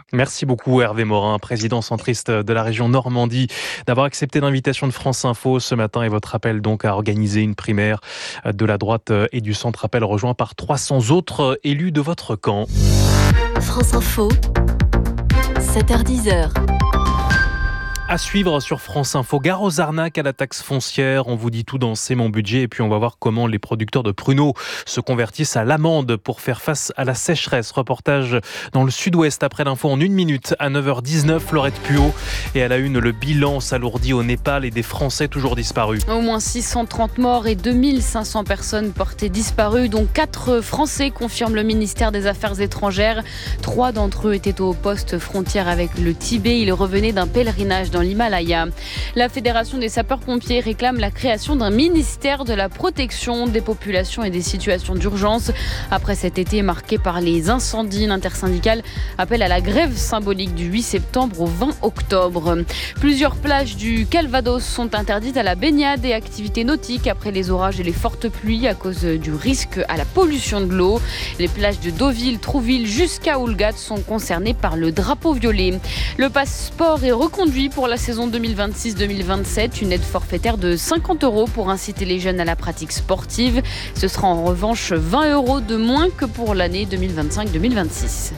Merci beaucoup Hervé Morin, président centriste de la région Normandie, d'avoir accepté l'invitation de France Info ce matin et votre appel donc à organiser une primaire de la droite et du centre, appel rejoint par 300 autres élus de votre camp. France Info, 7h-10h. À suivre sur France Info, gare aux arnaques à la taxe foncière. On vous dit tout dans C'est mon budget et puis on va voir comment les producteurs de pruneaux se convertissent à l'amande pour faire face à la sécheresse. Reportage dans le sud-ouest après l'info en 1 minute à 9h19. Laurette Puot et à la une, le bilan s'alourdit au Népal et des Français toujours disparus. Au moins 630 morts et 2500 personnes portées disparues, dont 4 Français, confirme le ministère des Affaires étrangères. 3 d'entre eux étaient au poste frontière avec le Tibet. Ils revenaient d'un pèlerinage dans l'Himalaya. La Fédération des sapeurs-pompiers réclame la création d'un ministère de la protection des populations et des situations d'urgence. Après cet été marqué par les incendies, l'intersyndicale appelle à la grève symbolique du 8 septembre au 20 octobre. Plusieurs plages du Calvados sont interdites à la baignade et activités nautiques après les orages et les fortes pluies à cause du risque à la pollution de l'eau. Les plages de Deauville, Trouville jusqu'à Oulgat sont concernées par le drapeau violet. Le passeport est reconduit pour la saison 2026-2027, une aide forfaitaire de 50 € pour inciter les jeunes à la pratique sportive. Ce sera en revanche 20 € de moins que pour l'année 2025-2026.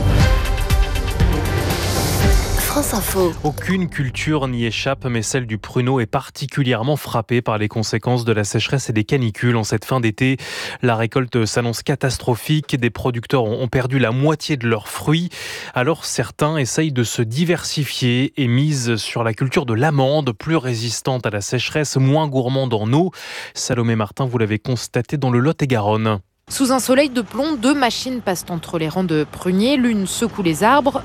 France Info. Aucune culture n'y échappe, mais celle du pruneau est particulièrement frappée par les conséquences de la sécheresse et des canicules. En cette fin d'été, la récolte s'annonce catastrophique. Des producteurs ont perdu la moitié de leurs fruits. Alors certains essayent de se diversifier et misent sur la culture de l'amande, plus résistante à la sécheresse, moins gourmande en eau. Salomé Martin, vous l'avez constaté dans le Lot-et-Garonne. Sous un soleil de plomb, 2 machines passent entre les rangs de pruniers. L'une secoue les arbres.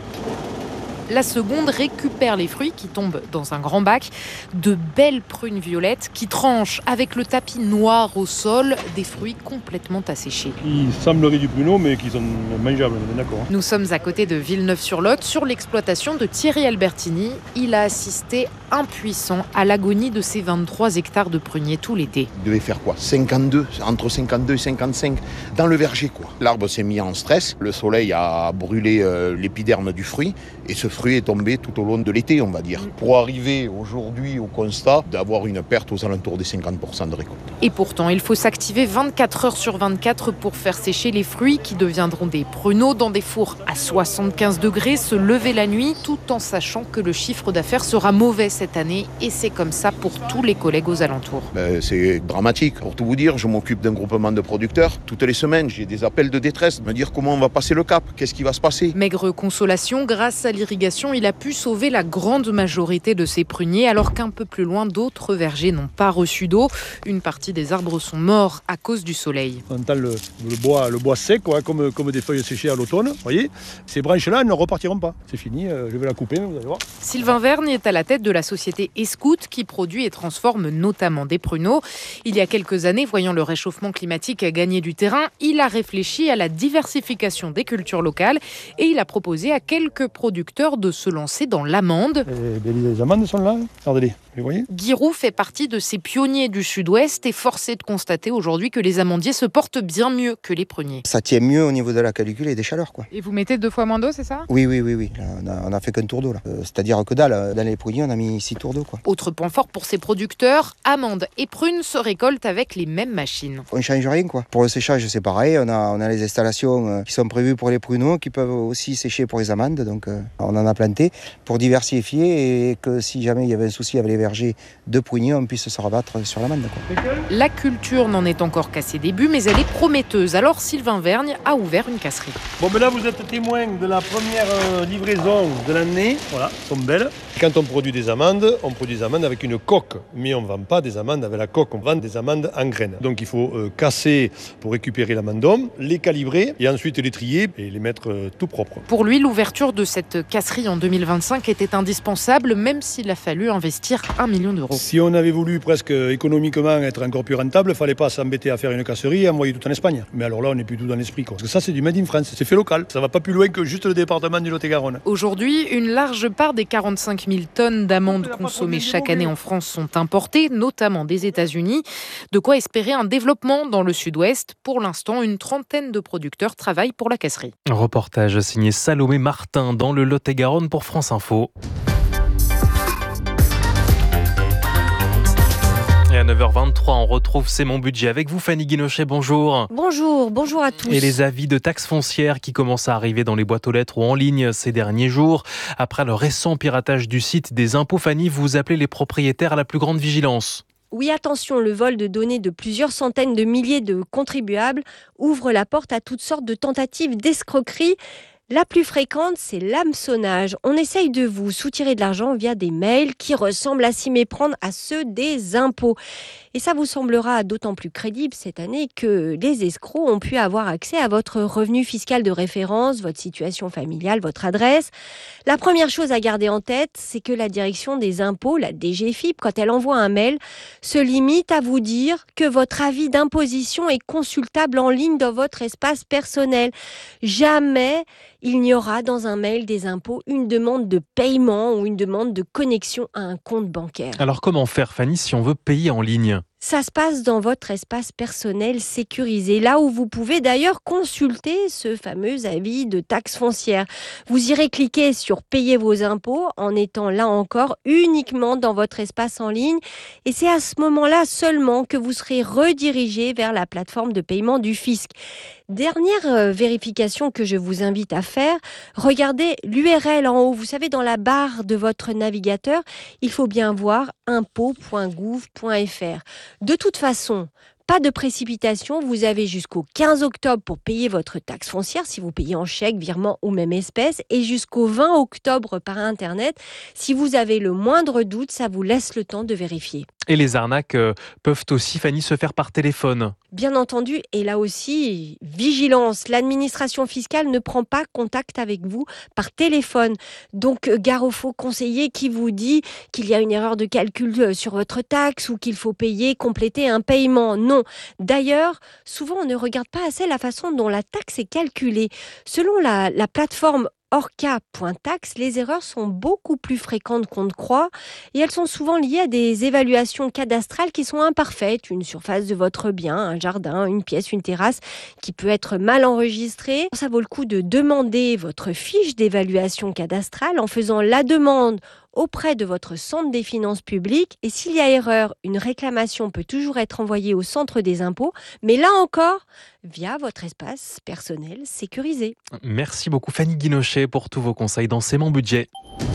La seconde récupère les fruits qui tombent dans un grand bac. De belles prunes violettes qui tranchent avec le tapis noir au sol, des fruits complètement asséchés. Ils sembleraient du pruneau, mais qui sont mangeables, on est d'accord. Nous sommes à côté de Villeneuve-sur-Lot, sur l'exploitation de Thierry Albertini. Il a assisté impuissant à l'agonie de ses 23 hectares de pruniers tout l'été. Il devait faire quoi 52, entre 52 et 55 dans le verger, quoi. L'arbre s'est mis en stress, le soleil a brûlé l'épiderme du fruit et ce fruit est tombé tout au long de l'été, on va dire. Pour arriver aujourd'hui au constat d'avoir une perte aux alentours des 50% de récolte. Et pourtant, il faut s'activer 24 heures sur 24 pour faire sécher les fruits qui deviendront des pruneaux dans des fours à 75 degrés, se lever la nuit tout en sachant que le chiffre d'affaires sera mauvais cette année et c'est comme ça pour tous les collègues aux alentours. C'est dramatique. Pour tout vous dire, je m'occupe d'un groupement de producteurs. Toutes les semaines, j'ai des appels de détresse, me dire comment on va passer le cap, qu'est-ce qui va se passer. Maigre consolation, grâce à l'irrigation, il a pu sauver la grande majorité de ses pruniers, alors qu'un peu plus loin, d'autres vergers n'ont pas reçu d'eau. Une partie des arbres sont morts à cause du soleil. On entend le bois sec, quoi, comme des feuilles séchées à l'automne. Vous voyez, ces branches-là ne repartiront pas. C'est fini, je vais la couper, vous allez voir. Sylvain Vergne est à la tête de la société Escout qui produit et transforme notamment des pruneaux. Il y a quelques années, voyant le réchauffement climatique gagner du terrain, il a réfléchi à la diversification des cultures locales et il a proposé à quelques producteurs de se lancer dans l'amande. Les amandes sont là, regardez-les, vous les voyez ? Guiroux fait partie de ces pionniers du sud-ouest et force est de constater aujourd'hui que les amandiers se portent bien mieux que les pruniers. Ça tient mieux au niveau de la calicule et des chaleurs, quoi. Et vous mettez 2 fois moins d'eau, c'est ça ? Oui. Là, on a fait qu'un tour d'eau, là. C'est-à-dire que dalle, dans les pruniers, on a mis 6 tours d'eau, quoi. Autre point fort pour ces producteurs, amandes et prunes se récoltent avec les mêmes machines. On ne change rien, quoi. Pour le séchage, c'est pareil. On a les installations qui sont prévues pour les pruneaux, qui peuvent aussi sécher pour les amandes. Donc, on en a planté pour diversifier et que si jamais il y avait un souci avec les vergers de pruniers, on puisse se rabattre sur l'amande, quoi. La culture n'en est encore qu'à ses débuts, mais elle est prometteuse. Alors Sylvain Vergne a ouvert une casserie. Bon, ben là, vous êtes témoin de la première livraison de l'année. Voilà, elles sont belles. Quand on produit des amandes avec une coque. Mais on ne vend pas des amandes avec la coque, on vend des amandes en graines. Donc il faut casser pour récupérer l'amandum, les calibrer et ensuite les trier et les mettre tout propres. Pour lui, l'ouverture de cette casserie en 2025 était indispensable, même s'il a fallu investir 1 million d'euros. Si on avait voulu presque économiquement être encore plus rentable, il ne fallait pas s'embêter à faire une casserie et envoyer tout en Espagne. Mais alors là, on n'est plus tout dans l'esprit, quoi. Parce que ça, c'est du Made in France, c'est fait local. Ça ne va pas plus loin que juste le département du Lot-et-Garonne. Aujourd'hui, une large part des 45 50 000 tonnes d'amandes consommées chaque année en France sont importées, notamment des États-Unis. De quoi espérer un développement dans le sud-ouest. Pour l'instant, une trentaine de producteurs travaillent pour la casserie. Reportage signé Salomé Martin dans le Lot-et-Garonne pour France Info. Et à 9h23, on retrouve C'est mon budget avec vous, Fanny Guinochet. Bonjour. Bonjour à tous. Et les avis de taxes foncières qui commencent à arriver dans les boîtes aux lettres ou en ligne ces derniers jours. Après le récent piratage du site des impôts, Fanny, vous appelez les propriétaires à la plus grande vigilance. Oui, attention, le vol de données de plusieurs centaines de milliers de contribuables ouvre la porte à toutes sortes de tentatives d'escroquerie. La plus fréquente, c'est l'hameçonnage. On essaye de vous soutirer de l'argent via des mails qui ressemblent à s'y méprendre à ceux des impôts. Et ça vous semblera d'autant plus crédible cette année que les escrocs ont pu avoir accès à votre revenu fiscal de référence, votre situation familiale, votre adresse. La première chose à garder en tête, c'est que la direction des impôts, la DGFiP, quand elle envoie un mail, se limite à vous dire que votre avis d'imposition est consultable en ligne dans votre espace personnel. Jamais il n'y aura dans un mail des impôts une demande de paiement ou une demande de connexion à un compte bancaire. Alors comment faire, Fanny, si on veut payer en ligne ? Ça se passe dans votre espace personnel sécurisé, là où vous pouvez d'ailleurs consulter ce fameux avis de taxe foncière. Vous irez cliquer sur « Payer vos impôts » en étant là encore uniquement dans votre espace en ligne. Et c'est à ce moment-là seulement que vous serez redirigé vers la plateforme de paiement du fisc. Dernière vérification que je vous invite à faire, regardez l'URL en haut. Vous savez, dans la barre de votre navigateur, il faut bien voir impôts.gouv.fr. De toute façon, pas de précipitation, vous avez jusqu'au 15 octobre pour payer votre taxe foncière si vous payez en chèque, virement ou même espèce, et jusqu'au 20 octobre par Internet. Si vous avez le moindre doute, ça vous laisse le temps de vérifier. Et les arnaques peuvent aussi, Fanny, se faire par téléphone. Bien entendu, et là aussi, vigilance. L'administration fiscale ne prend pas contact avec vous par téléphone. Donc, gare au faux conseiller qui vous dit qu'il y a une erreur de calcul sur votre taxe ou qu'il faut payer, compléter un paiement. Non. D'ailleurs, souvent, on ne regarde pas assez la façon dont la taxe est calculée. Selon la plateforme Orca.tax, les erreurs sont beaucoup plus fréquentes qu'on ne croit et elles sont souvent liées à des évaluations cadastrales qui sont imparfaites. Une surface de votre bien, un jardin, une pièce, une terrasse qui peut être mal enregistrée. Ça vaut le coup de demander votre fiche d'évaluation cadastrale en faisant la demande auprès de votre centre des finances publiques. Et s'il y a erreur, une réclamation peut toujours être envoyée au centre des impôts, mais là encore, via votre espace personnel sécurisé. Merci beaucoup Fanny Guinochet pour tous vos conseils dans C'est mon budget.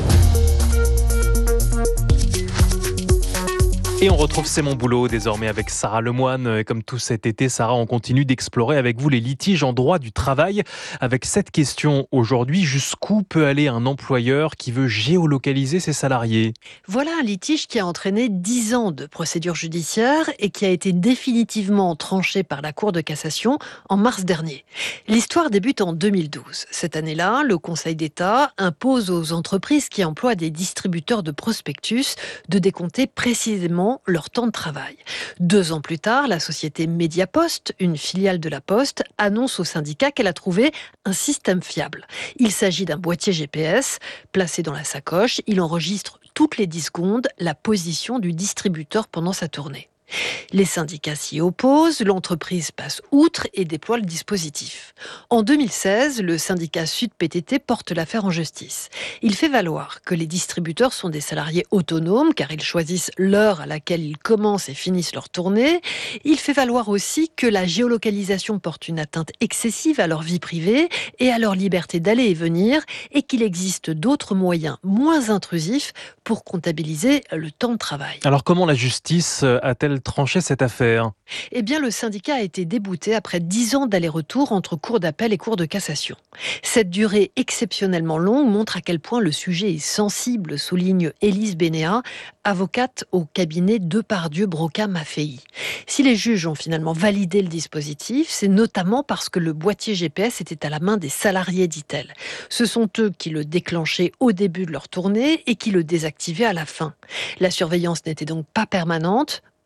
Et on retrouve C'est mon boulot désormais avec Sarah Lemoine. Et comme tout cet été, Sarah, on continue d'explorer avec vous les litiges en droit du travail. Avec cette question aujourd'hui, jusqu'où peut aller un employeur qui veut géolocaliser ses salariés ? Voilà un litige qui a entraîné 10 ans de procédure judiciaire et qui a été définitivement tranché par la Cour de cassation en mars dernier. L'histoire débute en 2012. Cette année-là, le Conseil d'État impose aux entreprises qui emploient des distributeurs de prospectus de décompter précisément leur temps de travail. 2 ans plus tard, la société Mediapost, une filiale de la Poste, annonce au syndicat qu'elle a trouvé un système fiable. Il s'agit d'un boîtier GPS placé dans la sacoche. Il enregistre toutes les 10 secondes la position du distributeur pendant sa tournée. Les syndicats s'y opposent, l'entreprise passe outre et déploie le dispositif. En 2016, le syndicat Sud-PTT porte l'affaire en justice. Il fait valoir que les distributeurs sont des salariés autonomes car ils choisissent l'heure à laquelle ils commencent et finissent leur tournée. Il fait valoir aussi que la géolocalisation porte une atteinte excessive à leur vie privée et à leur liberté d'aller et venir et qu'il existe d'autres moyens moins intrusifs pour comptabiliser le temps de travail. Alors comment la justice a-t-elle tranché cette affaire ? Eh bien, le syndicat a été débouté après 10 ans d'aller-retour entre cour d'appel et cour de cassation. Cette durée exceptionnellement longue montre à quel point le sujet est sensible, souligne Élise Bénéat, avocate au cabinet Depardieu Broca Maffei. Si les juges ont finalement validé le dispositif, c'est notamment parce que le boîtier GPS était à la main des salariés, dit-elle. Ce sont eux qui le déclenchaient au début de leur tournée et qui le désactivaient à la fin. La surveillance n'était donc pas permanente.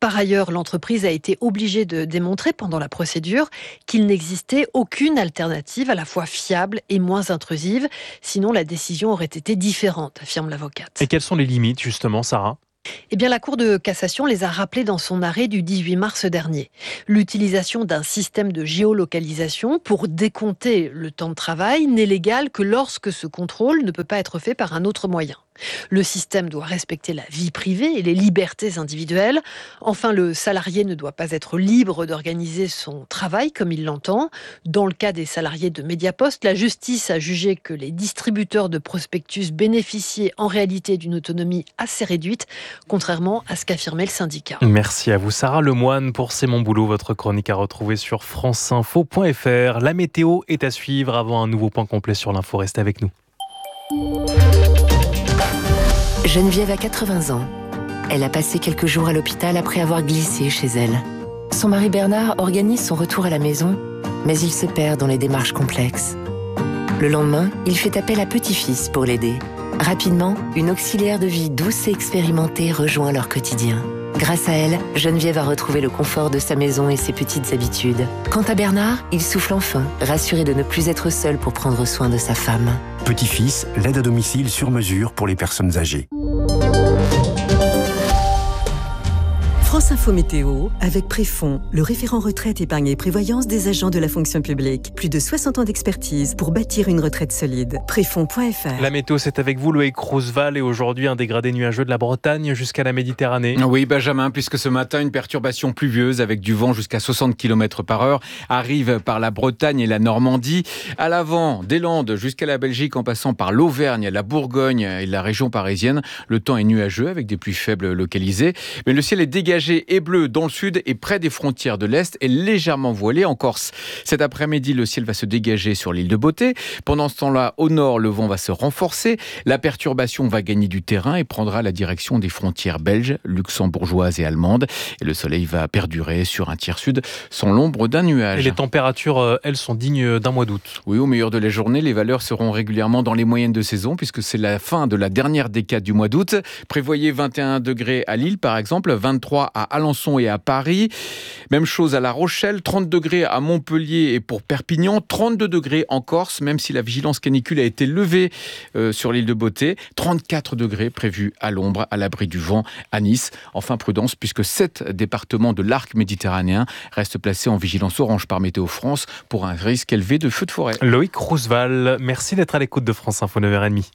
Par ailleurs, l'entreprise a été obligée de démontrer pendant la procédure qu'il n'existait aucune alternative à la fois fiable et moins intrusive. Sinon, la décision aurait été différente, affirme l'avocate. Et quelles sont les limites, justement, Sarah ? Eh bien, la Cour de cassation les a rappelées dans son arrêt du 18 mars dernier. L'utilisation d'un système de géolocalisation pour décompter le temps de travail n'est légale que lorsque ce contrôle ne peut pas être fait par un autre moyen. Le système doit respecter la vie privée et les libertés individuelles. Enfin, le salarié ne doit pas être libre d'organiser son travail comme il l'entend. Dans le cas des salariés de Mediapost, la justice a jugé que les distributeurs de prospectus bénéficiaient en réalité d'une autonomie assez réduite, contrairement à ce qu'affirmait le syndicat. Merci à vous Sarah Lemoine pour C'est mon boulot, votre chronique à retrouver sur franceinfo.fr. La météo est à suivre avant un nouveau point complet sur l'info. Restez avec nous. Geneviève a 80 ans. Elle a passé quelques jours à l'hôpital après avoir glissé chez elle. Son mari Bernard organise son retour à la maison, mais il se perd dans les démarches complexes. Le lendemain, il fait appel à petit-fils pour l'aider. Rapidement, une auxiliaire de vie douce et expérimentée rejoint leur quotidien. Grâce à elle, Geneviève a retrouvé le confort de sa maison et ses petites habitudes. Quant à Bernard, il souffle enfin, rassuré de ne plus être seul pour prendre soin de sa femme. Petit-fils, l'aide à domicile sur mesure pour les personnes âgées. France Info Météo, avec Préfond, le référent retraite, épargne et prévoyance des agents de la fonction publique. Plus de 60 ans d'expertise pour bâtir une retraite solide. Préfond.fr. La météo, c'est avec vous, Loïc Roosevelt, et aujourd'hui un dégradé nuageux de la Bretagne jusqu'à la Méditerranée. Oui, Benjamin, puisque ce matin, une perturbation pluvieuse avec du vent jusqu'à 60 km/h arrive par la Bretagne et la Normandie. À l'avant, des Landes jusqu'à la Belgique, en passant par l'Auvergne, la Bourgogne et la région parisienne. Le temps est nuageux avec des pluies faibles localisées, mais le ciel est dégagé et bleu dans le sud et près des frontières de l'Est et légèrement voilé en Corse. Cet après-midi, le ciel va se dégager sur l'île de Beauté. Pendant ce temps-là, au nord, le vent va se renforcer. La perturbation va gagner du terrain et prendra la direction des frontières belges, luxembourgeoises et allemandes. Et le soleil va perdurer sur un tiers sud sans l'ombre d'un nuage. Et les températures, elles, sont dignes d'un mois d'août. Oui, au meilleur de la journée, les valeurs seront régulièrement dans les moyennes de saison puisque c'est la fin de la dernière décade du mois d'août. Prévoyez 21 degrés à Lille, par exemple, 23 à Alençon et à Paris. Même chose à La Rochelle, 30 degrés à Montpellier et pour Perpignan, 32 degrés en Corse, même si la vigilance canicule a été levée sur l'île de Beauté. 34 degrés prévus à l'ombre, à l'abri du vent à Nice. Enfin, prudence, puisque 7 départements de l'arc méditerranéen restent placés en vigilance orange par Météo France pour un risque élevé de feux de forêt. Loïc Roosevelt, merci d'être à l'écoute de France Info 9h30.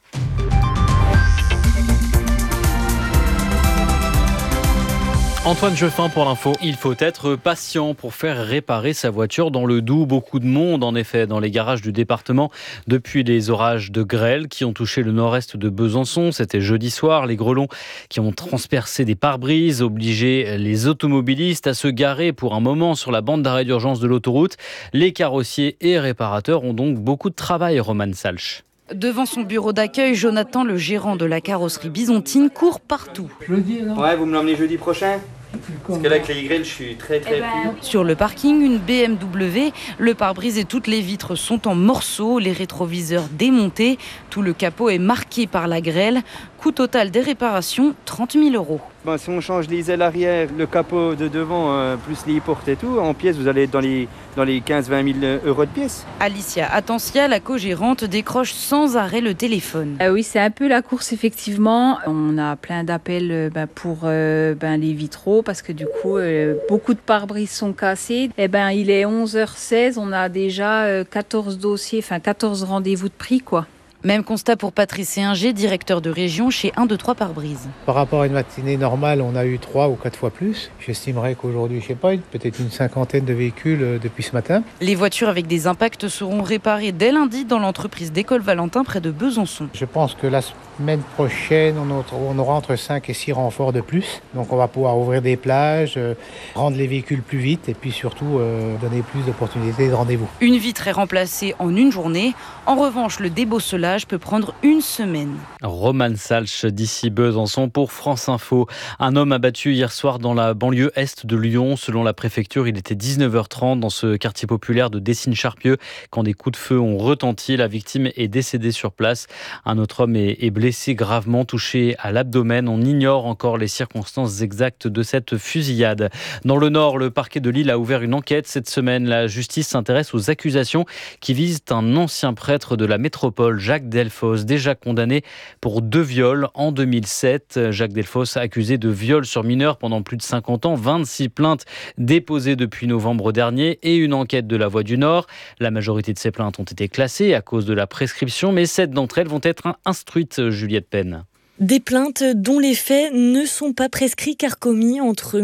Antoine Jeffin pour l'info. Il faut être patient pour faire réparer sa voiture dans le Doubs. Beaucoup de monde, en effet, dans les garages du département depuis les orages de grêle qui ont touché le nord-est de Besançon. C'était jeudi soir. Les grêlons qui ont transpercé des pare-brises, obligé les automobilistes à se garer pour un moment sur la bande d'arrêt d'urgence de l'autoroute. Les carrossiers et réparateurs ont donc beaucoup de travail, Roman Salch. Devant son bureau d'accueil, Jonathan, le gérant de la carrosserie byzantine, court partout. Jeudi, non ? Ouais, vous me l'emmenez jeudi prochain ? Parce que là, avec les grêles, je suis très pris. Sur le parking, une BMW, le pare-brise et toutes les vitres sont en morceaux, les rétroviseurs démontés. Tout le capot est marqué par la grêle. Coût total des réparations, 30 000 €. Si on change les ailes arrière, le capot de devant, plus les portes et tout, en pièces, vous allez être dans les 15-20 000 € de pièces. Alicia Attentia, la co-gérante, décroche sans arrêt le téléphone. Oui, c'est un peu la course, effectivement. On a plein d'appels pour les vitraux, parce que du coup, beaucoup de pare-brises sont cassés. Il est 11h16, on a déjà 14 dossiers, 14 rendez-vous de prix, quoi. Même constat pour Patrice Séinger, directeur de région chez 1, 2, 3 pare-brise. Par rapport à une matinée normale, on a eu 3 ou 4 fois plus. J'estimerais qu'aujourd'hui, peut-être une cinquantaine de véhicules depuis ce matin. Les voitures avec des impacts seront réparées dès lundi dans l'entreprise d'École Valentin près de Besançon. Je pense que la semaine prochaine, on aura entre 5 et 6 renforts de plus. Donc on va pouvoir ouvrir des plages, rendre les véhicules plus vite et puis surtout donner plus d'opportunités de rendez-vous. Une vitre est remplacée en une journée. En revanche, le débosselage bandage peut prendre 1 semaine. Roman Salch d'ici Besançon pour France Info. Un homme abattu hier soir dans la banlieue est de Lyon. Selon la préfecture, il était 19h30 dans ce quartier populaire de Dessines-Charpieu quand des coups de feu ont retenti. La victime est décédée sur place. Un autre homme est blessé gravement, touché à l'abdomen. On ignore encore les circonstances exactes de cette fusillade. Dans le Nord, le parquet de Lille a ouvert une enquête cette semaine. La justice s'intéresse aux accusations qui visent un ancien prêtre de la métropole, Jacques Delfosse, déjà condamné pour 2 viols en 2007. Jacques Delfosse accusé de viol sur mineurs pendant plus de 50 ans, 26 plaintes déposées depuis novembre dernier et une enquête de la Voix du Nord. La majorité de ces plaintes ont été classées à cause de la prescription, mais 7 d'entre elles vont être instruites, Juliette Penn. Des plaintes dont les faits ne sont pas prescrits car commis entre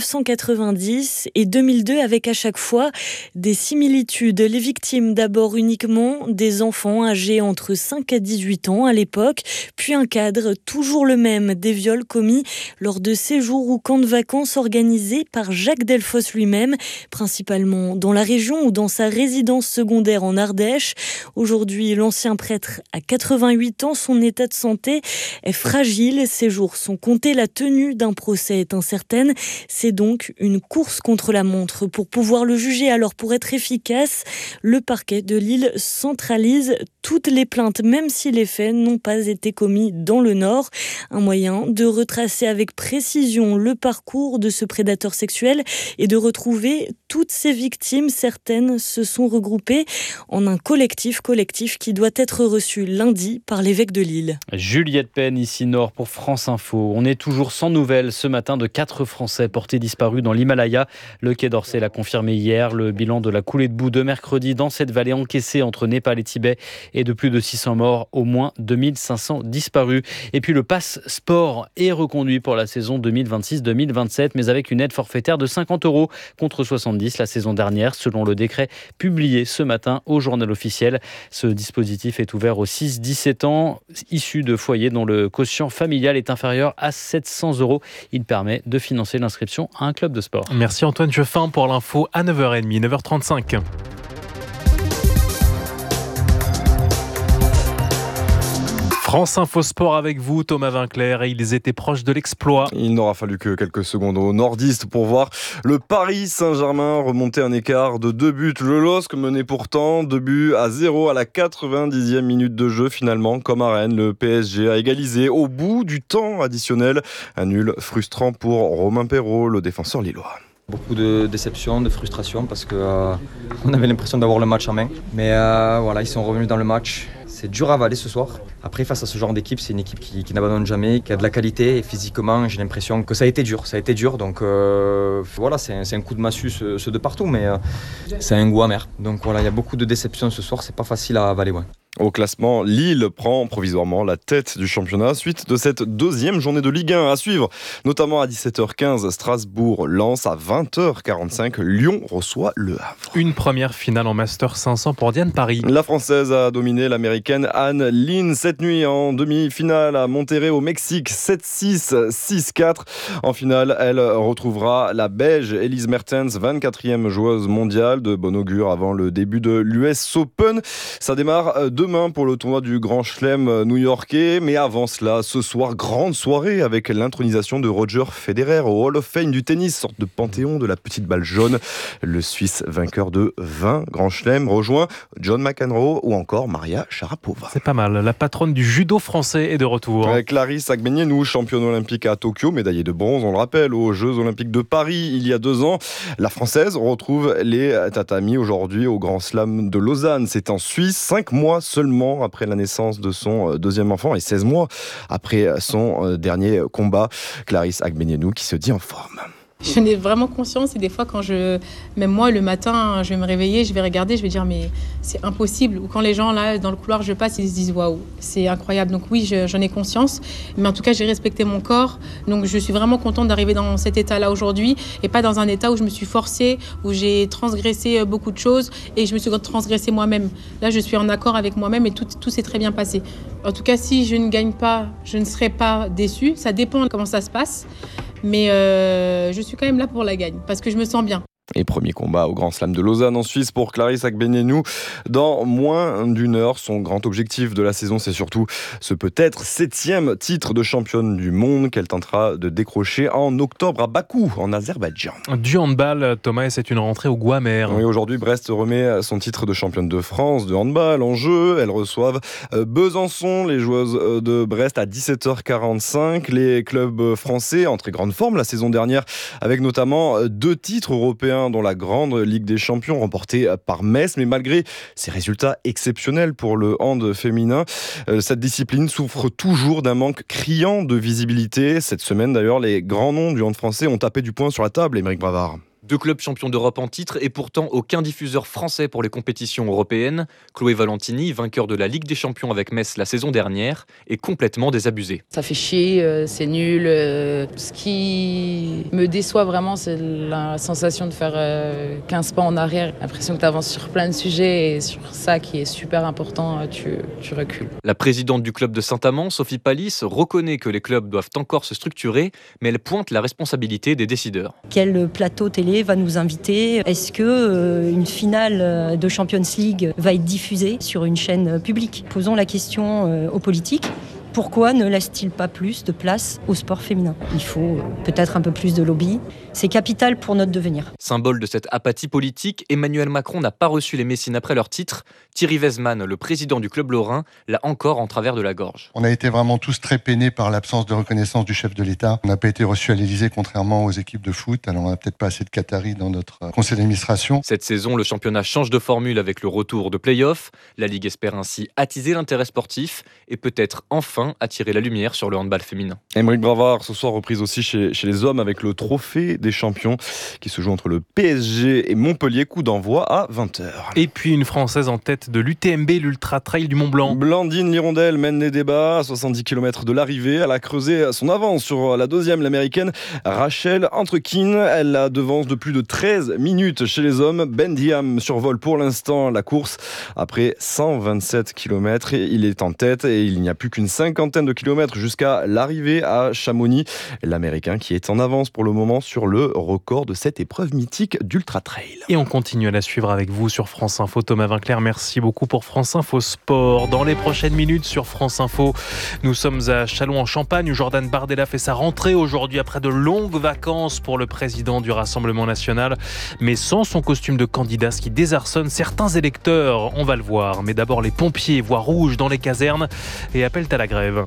1990 et 2002 avec à chaque fois des similitudes. Les victimes d'abord uniquement des enfants âgés entre 5 et 18 ans à l'époque, puis un cadre toujours le même, des viols commis lors de séjours ou camps de vacances organisés par Jacques Delfosse lui-même, principalement dans la région ou dans sa résidence secondaire en Ardèche. Aujourd'hui, l'ancien prêtre a 88 ans, son état de santé est fragile, ses jours sont comptés, la tenue d'un procès est incertaine. C'est donc une course contre la montre pour pouvoir le juger. Alors pour être efficace, le parquet de Lille centralise toutes les plaintes, même si les faits n'ont pas été commis dans le Nord. Un moyen de retracer avec précision le parcours de ce prédateur sexuel et de retrouver toutes ces victimes. Certaines se sont regroupées en un collectif qui doit être reçu lundi par l'évêque de Lille. Juliette Penn, ici Nord pour France Info. On est toujours sans nouvelles ce matin de 4 Français portés disparus dans l'Himalaya. Le Quai d'Orsay l'a confirmé hier. Le bilan de la coulée de boue de mercredi dans cette vallée encaissée entre Népal et Tibet est de plus de 600 morts, au moins 2500 disparus. Et puis le pass sport est reconduit pour la saison 2026-2027, mais avec une aide forfaitaire de 50 € contre 70 la saison dernière, selon le décret publié ce matin au journal officiel. Ce dispositif est ouvert aux 6-17 ans, issus de foyers dont le quotient familial est inférieur à 700 €. Il permet de financer l'inscription à un club de sport. Merci Antoine Jeffin pour l'info à 9h30, 9h35. France Info Sport avec vous, Thomas Vinclair, et ils étaient proches de l'exploit. Il n'aura fallu que quelques secondes aux nordistes pour voir le Paris Saint-Germain remonter un écart de 2 buts. Le LOSC menait pourtant 2-0 à la 90e minute de jeu. Finalement, comme à Rennes, le PSG a égalisé au bout du temps additionnel. Un nul frustrant pour Romain Perraud, le défenseur lillois. Beaucoup de déception, de frustration parce qu'on avait l'impression d'avoir le match en main. Mais voilà, ils sont revenus dans le match. C'est dur à avaler ce soir. Après, face à ce genre d'équipe, c'est une équipe qui n'abandonne jamais, qui a de la qualité. Et physiquement, j'ai l'impression que ça a été dur. Donc voilà, c'est un coup de massue ce de partout, mais c'est un goût amer. Donc voilà, il y a beaucoup de déceptions ce soir. C'est pas facile à avaler. Ouais. Au classement, Lille prend provisoirement la tête du championnat suite de cette 2e journée de Ligue 1 à suivre, notamment à 17h15 Strasbourg-Lens, à 20h45 Lyon reçoit Le Havre. Une première finale en Master 500 pour Diane Paris. La Française a dominé l'Américaine Anne Lin cette nuit en demi-finale à Monterrey au Mexique, 7-6, 6-4. En finale, elle retrouvera la Belge Elise Mertens, 24e joueuse mondiale, de bon augure avant le début de l'US Open. Ça démarre demain pour le tournoi du Grand Chelem new-yorkais, mais avant cela, ce soir, grande soirée avec l'intronisation de Roger Federer au Hall of Fame du tennis, sorte de panthéon de la petite balle jaune. Le Suisse vainqueur de 20 Grand Chelem rejoint John McEnroe ou encore Maria Sharapova. C'est pas mal. La patronne du judo français est de retour. Clarisse Agbenienou, championne olympique à Tokyo, médaillée de bronze, on le rappelle, aux Jeux Olympiques de Paris il y a 2 ans. La Française retrouve les tatamis aujourd'hui au Grand Slam de Lausanne. C'est en Suisse, 5 mois seulement après la naissance de son 2e enfant et 16 mois après son dernier combat. Clarisse Agbenienou qui se dit en forme. J'en ai vraiment conscience et des fois même moi le matin, je vais me réveiller, je vais regarder, je vais dire mais c'est impossible. Ou quand les gens là dans le couloir je passe, ils se disent waouh, c'est incroyable. Donc oui, j'en ai conscience, mais en tout cas j'ai respecté mon corps. Donc je suis vraiment contente d'arriver dans cet état-là aujourd'hui et pas dans un état où je me suis forcée, où j'ai transgressé beaucoup de choses et je me suis transgressée moi-même. Là je suis en accord avec moi-même et tout s'est très bien passé. En tout cas si je ne gagne pas, je ne serai pas déçue. Ça dépend de comment ça se passe. Mais je suis quand même là pour la gagne, parce que je me sens bien. Et premier combat au Grand Slam de Lausanne en Suisse pour Clarisse Agbenienou. Dans moins d'une heure, son grand objectif de la saison, c'est surtout ce peut-être 7e titre de championne du monde qu'elle tentera de décrocher en octobre à Bakou, en Azerbaïdjan. Du handball, Thomas, et c'est une rentrée au Guamer. Oui, aujourd'hui, Brest remet son titre de championne de France de handball en jeu. Elles reçoivent Besançon, les joueuses de Brest, à 17h45. Les clubs français en très grande forme la saison dernière, avec notamment 2 titres européens dont la grande Ligue des Champions remportée par Metz. Mais malgré ces résultats exceptionnels pour le hand féminin, cette discipline souffre toujours d'un manque criant de visibilité. Cette semaine d'ailleurs, les grands noms du hand français ont tapé du poing sur la table, Émeric Bravard. 2 clubs champions d'Europe en titre et pourtant aucun diffuseur français pour les compétitions européennes. Chloé Valentini, vainqueur de la Ligue des Champions avec Metz la saison dernière, est complètement désabusée. Ça fait chier, c'est nul. Ce qui me déçoit vraiment, c'est la sensation de faire 15 pas en arrière. L'impression que tu avances sur plein de sujets et sur ça qui est super important, tu recules. La présidente du club de Saint-Amand, Sophie Palis, reconnaît que les clubs doivent encore se structurer, mais elle pointe la responsabilité des décideurs. Quel plateau télé va nous inviter? Est-ce que une finale de Champions League va être diffusée sur une chaîne publique? Posons la question aux politiques. Pourquoi ne laisse-t-il pas plus de place au sport féminin? Il faut peut-être un peu plus de lobby. C'est capital pour notre devenir. Symbole de cette apathie politique, Emmanuel Macron n'a pas reçu les Messines après leur titre. Thierry Weismann, le président du club lorrain, l'a encore en travers de la gorge. On a été vraiment tous très peinés par l'absence de reconnaissance du chef de l'État. On n'a pas été reçus à l'Élysée contrairement aux équipes de foot. Alors on n'a peut-être pas assez de Qataris dans notre conseil d'administration. Cette saison, le championnat change de formule avec le retour de play-off. La Ligue espère ainsi attiser l'intérêt sportif et peut-être enfin attirer la lumière sur le handball féminin. Émeric Bravard, ce soir reprise aussi chez les hommes avec le trophée des champions qui se joue entre le PSG et Montpellier, coup d'envoi à 20h. Et puis une Française en tête de l'UTMB, l'Ultra Trail du Mont Blanc. Blandine Lirondelle mène les débats à 70 km de l'arrivée. Elle a creusé son avance sur la deuxième, l'américaine Rachel Entrekin. Elle la devance de plus de 13 minutes chez les hommes. Ben Diam survole pour l'instant la course après 127 km. Il est en tête et il n'y a plus qu'une cinquantaine de kilomètres jusqu'à l'arrivée à Chamonix. L'américain qui est en avance pour le moment sur le record de cette épreuve mythique d'Ultra Trail. Et on continue à la suivre avec vous sur France Info. Thomas Vinclair, merci beaucoup pour France Info Sport. Dans les prochaines minutes sur France Info, nous sommes à Châlons-en-Champagne où Jordan Bardella fait sa rentrée aujourd'hui après de longues vacances pour le président du Rassemblement National, mais sans son costume de candidat, ce qui désarçonne certains électeurs. On va le voir. Mais d'abord, les pompiers voient rouge dans les casernes et appellent à la grève.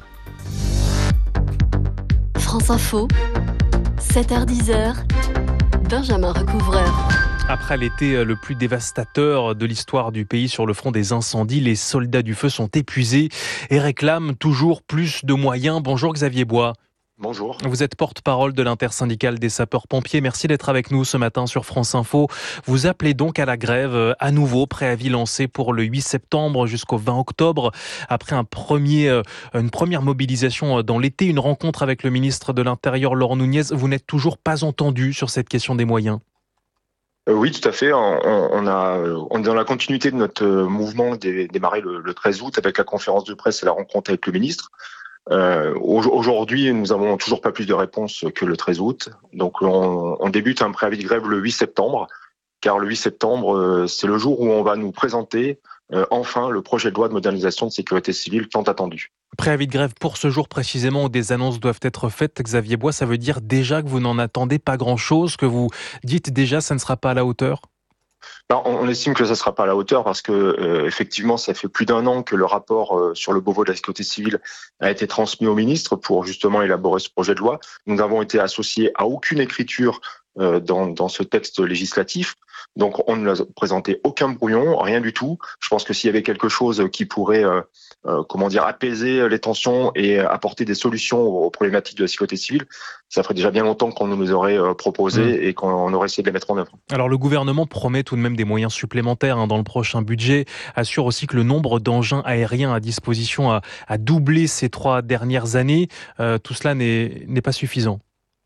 France Info, 7h-10h, Benjamin Recouvreur. Après l'été le plus dévastateur de l'histoire du pays sur le front des incendies, les soldats du feu sont épuisés et réclament toujours plus de moyens. Bonjour Xavier Bois. Bonjour. Vous êtes porte-parole de l'intersyndicale des sapeurs-pompiers. Merci d'être avec nous ce matin sur France Info. Vous appelez donc à la grève à nouveau, préavis lancé pour le 8 septembre jusqu'au 20 octobre. Après une première mobilisation dans l'été, une rencontre avec le ministre de l'Intérieur Laurent Nunez, vous n'êtes toujours pas entendu sur cette question des moyens. Oui, tout à fait. On est dans la continuité de notre mouvement démarré le 13 août avec la conférence de presse et la rencontre avec le ministre. Aujourd'hui, nous avons toujours pas plus de réponses que le 13 août. Donc, on débute un préavis de grève le 8 septembre, car le 8 septembre, c'est le jour où on va nous présenter enfin le projet de loi de modernisation de sécurité civile tant attendu. Préavis de grève pour ce jour précisément où des annonces doivent être faites. Xavier Bois, ça veut dire déjà que vous n'en attendez pas grand-chose, que vous dites déjà ça ne sera pas à la hauteur ? On estime que ça ne sera pas à la hauteur parce que effectivement, ça fait plus d'1 an que le rapport sur le Beauvau de la sécurité civile a été transmis au ministre pour justement élaborer ce projet de loi. Nous n'avons été associés à aucune écriture dans ce texte législatif. Donc, on ne a présenté aucun brouillon, rien du tout. Je pense que s'il y avait quelque chose qui pourrait, apaiser les tensions et apporter des solutions aux problématiques de la sécurité civile, ça ferait déjà bien longtemps qu'on nous les aurait proposées et qu'on aurait essayé de les mettre en œuvre. Alors, le gouvernement promet tout de même des moyens supplémentaires dans le prochain budget, assure aussi que le nombre d'engins aériens à disposition a doublé ces 3 dernières années. Tout cela n'est pas suffisant.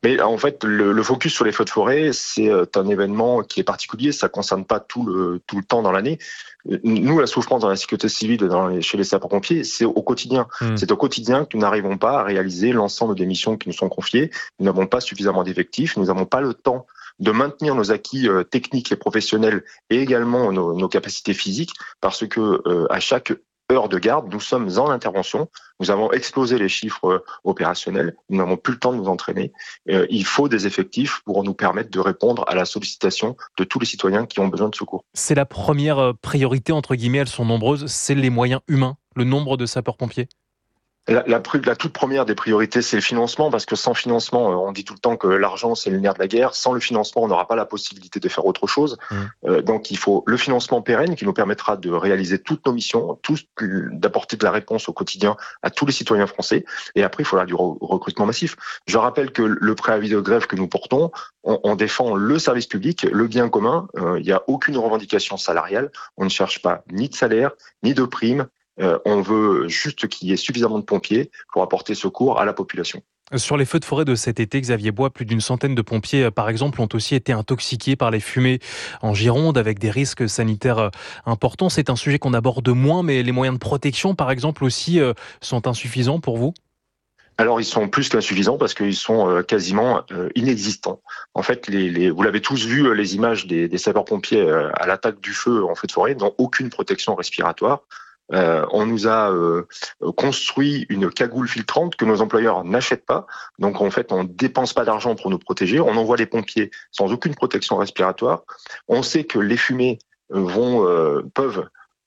Mais en fait, le focus sur les feux de forêt, c'est un événement qui est particulier. Ça concerne pas tout le temps dans l'année. Nous, la souffrance dans la sécurité civile, chez les sapeurs-pompiers, c'est au quotidien. C'est au quotidien que nous n'arrivons pas à réaliser l'ensemble des missions qui nous sont confiées. Nous n'avons pas suffisamment d'effectifs. Nous n'avons pas le temps de maintenir nos acquis techniques et professionnels et également nos capacités physiques, parce que à chaque heure de garde, nous sommes en intervention. Nous avons explosé les chiffres opérationnels. Nous n'avons plus le temps de nous entraîner. Il faut des effectifs pour nous permettre de répondre à la sollicitation de tous les citoyens qui ont besoin de secours. C'est la première priorité, entre guillemets, elles sont nombreuses, c'est les moyens humains, le nombre de sapeurs-pompiers. La toute première des priorités, c'est le financement, parce que sans financement, on dit tout le temps que l'argent, c'est le nerf de la guerre. Sans le financement, on n'aura pas la possibilité de faire autre chose. Donc, il faut le financement pérenne qui nous permettra de réaliser toutes nos missions, d'apporter de la réponse au quotidien à tous les citoyens français. Et après, il faudra du recrutement massif. Je rappelle que le préavis de grève que nous portons, on défend le service public, le bien commun. Il n'y a aucune revendication salariale. On ne cherche pas ni de salaire, ni de prime. On veut juste qu'il y ait suffisamment de pompiers pour apporter secours à la population. Sur les feux de forêt de cet été, Xavier Bois, plus d'une centaine de pompiers, par exemple, ont aussi été intoxiqués par les fumées en Gironde avec des risques sanitaires importants. C'est un sujet qu'on aborde moins, mais les moyens de protection, par exemple, aussi sont insuffisants pour vous ? Alors, ils sont plus qu'insuffisants parce qu'ils sont quasiment inexistants. En fait, vous l'avez tous vu, les images des sapeurs-pompiers à l'attaque du feu en feu de forêt n'ont aucune protection respiratoire. On nous a construit une cagoule filtrante que nos employeurs n'achètent pas. Donc, en fait, on dépense pas d'argent pour nous protéger. On envoie les pompiers sans aucune protection respiratoire. On sait que les fumées peuvent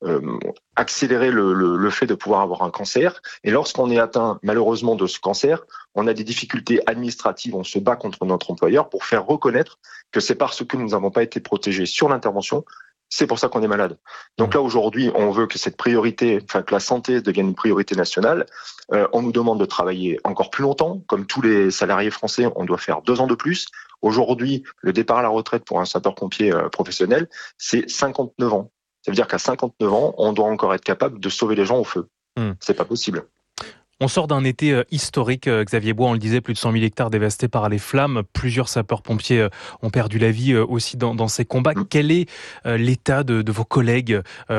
accélérer le fait de pouvoir avoir un cancer. Et lorsqu'on est atteint, malheureusement, de ce cancer, on a des difficultés administratives. On se bat contre notre employeur pour faire reconnaître que c'est parce que nous n'avons pas été protégés sur l'intervention. C'est pour ça qu'on est malade. Donc là, aujourd'hui, on veut que cette priorité, que la santé devienne une priorité nationale. On nous demande de travailler encore plus longtemps. Comme tous les salariés français, on doit faire 2 ans de plus. Aujourd'hui, le départ à la retraite pour un sapeur-pompier professionnel, c'est 59 ans. Ça veut dire qu'à 59 ans, on doit encore être capable de sauver les gens au feu. C'est pas possible. On sort d'un été historique, Xavier Bois, on le disait, plus de 100 000 hectares dévastés par les flammes. Plusieurs sapeurs-pompiers ont perdu la vie aussi dans ces combats. Quel est l'état de vos collègues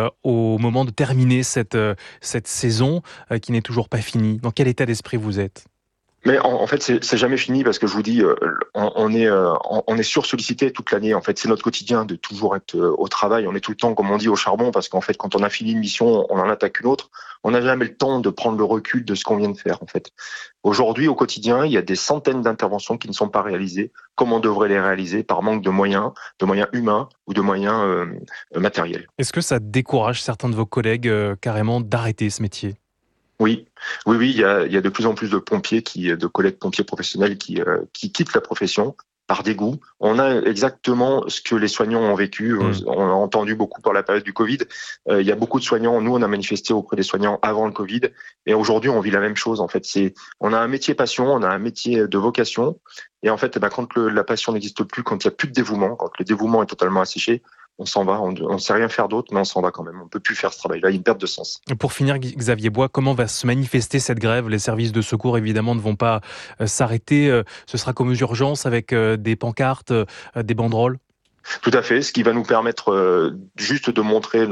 au moment de terminer cette saison qui n'est toujours pas finie ? Dans quel état d'esprit vous êtes ? Mais en fait, c'est jamais fini parce que je vous dis, on est sursollicité toute l'année. En fait, c'est notre quotidien de toujours être au travail. On est tout le temps, comme on dit, au charbon parce qu'en fait, quand on a fini une mission, on en attaque une autre. On n'a jamais le temps de prendre le recul de ce qu'on vient de faire. En fait, aujourd'hui, au quotidien, il y a des centaines d'interventions qui ne sont pas réalisées comme on devrait les réaliser par manque de moyens humains ou de moyens matériels. Est-ce que ça décourage certains de vos collègues carrément d'arrêter ce métier ? Oui, il y a de plus en plus de pompiers de collègues pompiers professionnels qui quittent la profession par dégoût. On a exactement ce que les soignants ont vécu. On a entendu beaucoup par la période du Covid. Il y a beaucoup de soignants. Nous, on a manifesté auprès des soignants avant le Covid. Et aujourd'hui, on vit la même chose. En fait, on a un métier passion, on a un métier de vocation. Et en fait, quand la passion n'existe plus, quand il n'y a plus de dévouement, quand le dévouement est totalement asséché, on s'en va, on ne sait rien faire d'autre, mais on s'en va quand même. On ne peut plus faire ce travail-là, il y a une perte de sens. Pour finir, Xavier Bois, comment va se manifester cette grève ? Les services de secours, évidemment, ne vont pas s'arrêter. Ce sera comme aux urgences avec des pancartes, des banderoles ? Tout à fait, ce qui va nous permettre juste de montrer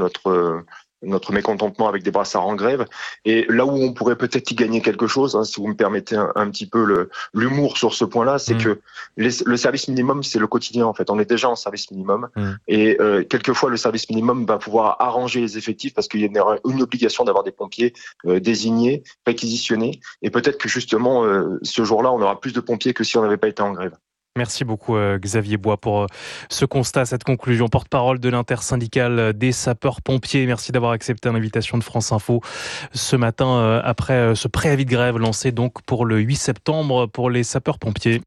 notre mécontentement avec des brassards en grève. Et là où on pourrait peut-être y gagner quelque chose, si vous me permettez un petit peu l'humour sur ce point-là, c'est que le service minimum, c'est le quotidien en fait. On est déjà en service minimum. Et quelquefois, le service minimum va pouvoir arranger les effectifs parce qu'il y a une obligation d'avoir des pompiers désignés, réquisitionnés. Et peut-être que justement, ce jour-là, on aura plus de pompiers que si on n'avait pas été en grève. Merci beaucoup Xavier Bois pour ce constat, cette conclusion. Porte-parole de l'intersyndicale des sapeurs-pompiers. Merci d'avoir accepté l'invitation de France Info ce matin après ce préavis de grève lancé donc pour le 8 septembre pour les sapeurs-pompiers.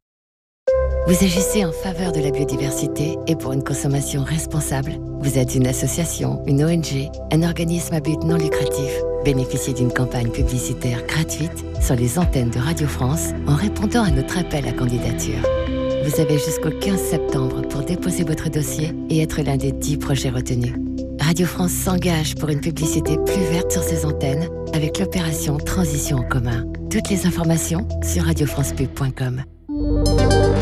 Vous agissez en faveur de la biodiversité et pour une consommation responsable. Vous êtes une association, une ONG, un organisme à but non lucratif. Bénéficiez d'une campagne publicitaire gratuite sur les antennes de Radio France en répondant à notre appel à candidature. Vous avez jusqu'au 15 septembre pour déposer votre dossier et être l'un des 10 projets retenus. Radio France s'engage pour une publicité plus verte sur ses antennes avec l'opération Transition en commun. Toutes les informations sur radiofrancepub.com.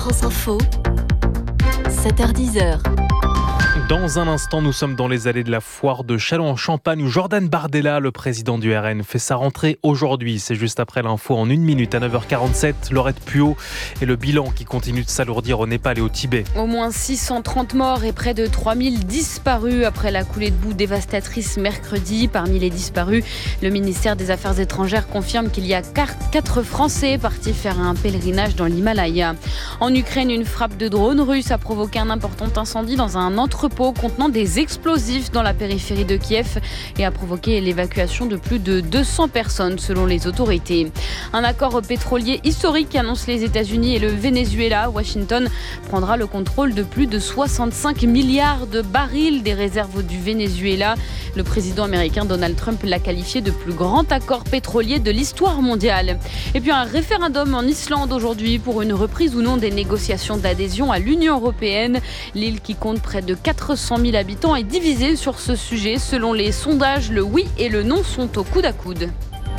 France Info, 7h-10h. Dans un instant, nous sommes dans les allées de la foire de Châlons-en-Champagne où Jordan Bardella, le président du RN, fait sa rentrée aujourd'hui. C'est juste après l'info en 1 minute à 9h47. Laurette Puot et le bilan qui continue de s'alourdir au Népal et au Tibet. Au moins 630 morts et près de 3000 disparus après la coulée de boue dévastatrice mercredi. Parmi les disparus, le ministère des Affaires étrangères confirme qu'il y a 4 Français partis faire un pèlerinage dans l'Himalaya. En Ukraine, une frappe de drone russe a provoqué un important incendie dans un entrepôt contenant des explosifs dans la périphérie de Kiev et a provoqué l'évacuation de plus de 200 personnes selon les autorités. Un accord pétrolier historique annonce les États-Unis et le Venezuela. Washington prendra le contrôle de plus de 65 milliards de barils des réserves du Venezuela. Le président américain Donald Trump l'a qualifié de plus grand accord pétrolier de l'histoire mondiale. Et puis un référendum en Islande aujourd'hui pour une reprise ou non des négociations d'adhésion à l'Union européenne. L'île qui compte près de 400 000 habitants est divisée sur ce sujet. Selon les sondages, le oui et le non sont au coude à coude.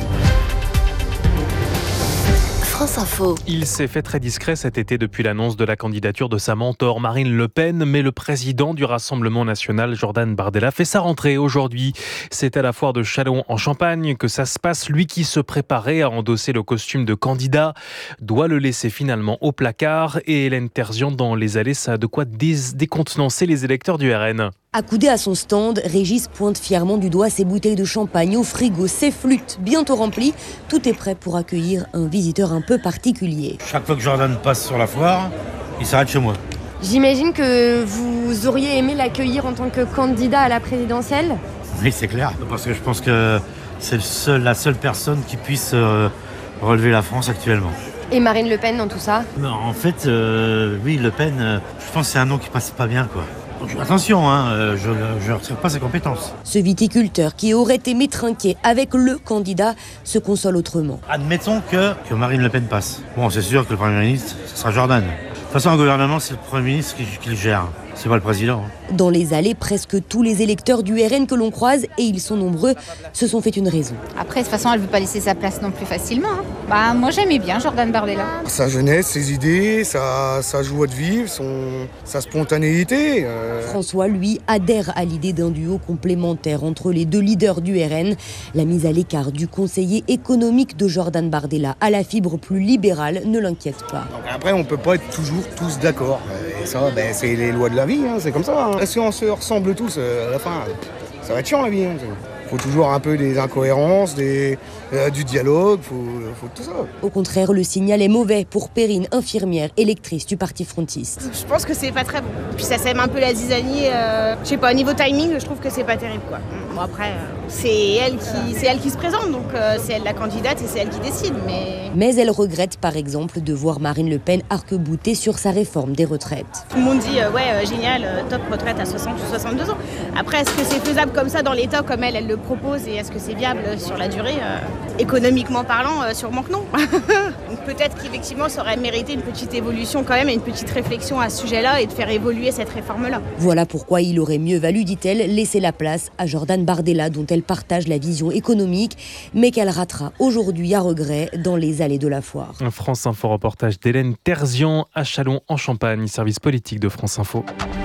France Info. Il s'est fait très discret cet été depuis l'annonce de la candidature de sa mentor Marine Le Pen, mais le président du Rassemblement national, Jordan Bardella, fait sa rentrée aujourd'hui. C'est à la foire de Châlons-en-Champagne que ça se passe. Lui qui se préparait à endosser le costume de candidat doit le laisser finalement au placard. Et Hélène Terzian, dans les allées, ça a de quoi décontenancer les électeurs du RN. Accoudé à son stand, Régis pointe fièrement du doigt ses bouteilles de champagne au frigo, ses flûtes bientôt remplies. Tout est prêt pour accueillir un visiteur un peu particulier. Chaque fois que Jordan passe sur la foire, il s'arrête chez moi. J'imagine que vous auriez aimé l'accueillir en tant que candidat à la présidentielle ? Oui, c'est clair, parce que je pense que c'est la seule personne qui puisse relever la France actuellement. Et Marine Le Pen dans tout ça ? Non, en fait, oui, Le Pen, je pense que c'est un nom qui passe pas bien, quoi. Attention, je ne retire pas ses compétences. Ce viticulteur qui aurait aimé trinquer avec le candidat se console autrement. Admettons que Marine Le Pen passe. Bon, c'est sûr que le Premier ministre, ce sera Jordan. De toute façon, un gouvernement, c'est le Premier ministre qui le gère. C'est pas le président. Dans les allées, presque tous les électeurs du RN que l'on croise, et ils sont nombreux, se sont fait une raison. Après, de toute façon, elle ne veut pas laisser sa place non plus facilement. Moi, j'aimais bien Jordan Bardella. Sa jeunesse, ses idées, sa joie de vivre, sa spontanéité. François, lui, adhère à l'idée d'un duo complémentaire entre les deux leaders du RN. La mise à l'écart du conseiller économique de Jordan Bardella à la fibre plus libérale ne l'inquiète pas. Après, on ne peut pas être toujours tous d'accord. Et ça, c'est les lois de la vie, c'est comme ça. Si on se ressemble tous, à la fin, ça va être chiant la vie. Il faut toujours un peu des incohérences, du dialogue, faut tout ça. Au contraire, le signal est mauvais pour Perrine, infirmière électrice du parti frontiste. Je pense que c'est pas très bon. Puis ça sème un peu la zizanie. Je sais pas, au niveau timing, je trouve que c'est pas terrible, quoi. Bon, après, c'est elle qui se présente, donc c'est elle la candidate et c'est elle qui décide. Mais elle regrette par exemple de voir Marine Le Pen arc-boutée sur sa réforme des retraites. Tout le monde dit génial, top retraite à 60 ou 62 ans. Après, est-ce que c'est faisable comme ça dans l'État comme elle le propose et est-ce que c'est viable sur la durée économiquement parlant, sûrement que non. Donc peut-être qu'effectivement ça aurait mérité une petite évolution quand même et une petite réflexion à ce sujet-là et de faire évoluer cette réforme-là. Voilà pourquoi il aurait mieux valu, dit-elle, laisser la place à Jordan Bardella dont elle partage la vision économique mais qu'elle ratera aujourd'hui à regret dans les allées de la foire. Un France Info reportage d'Hélène Terzian à Châlons-en-Champagne, service politique de France Info.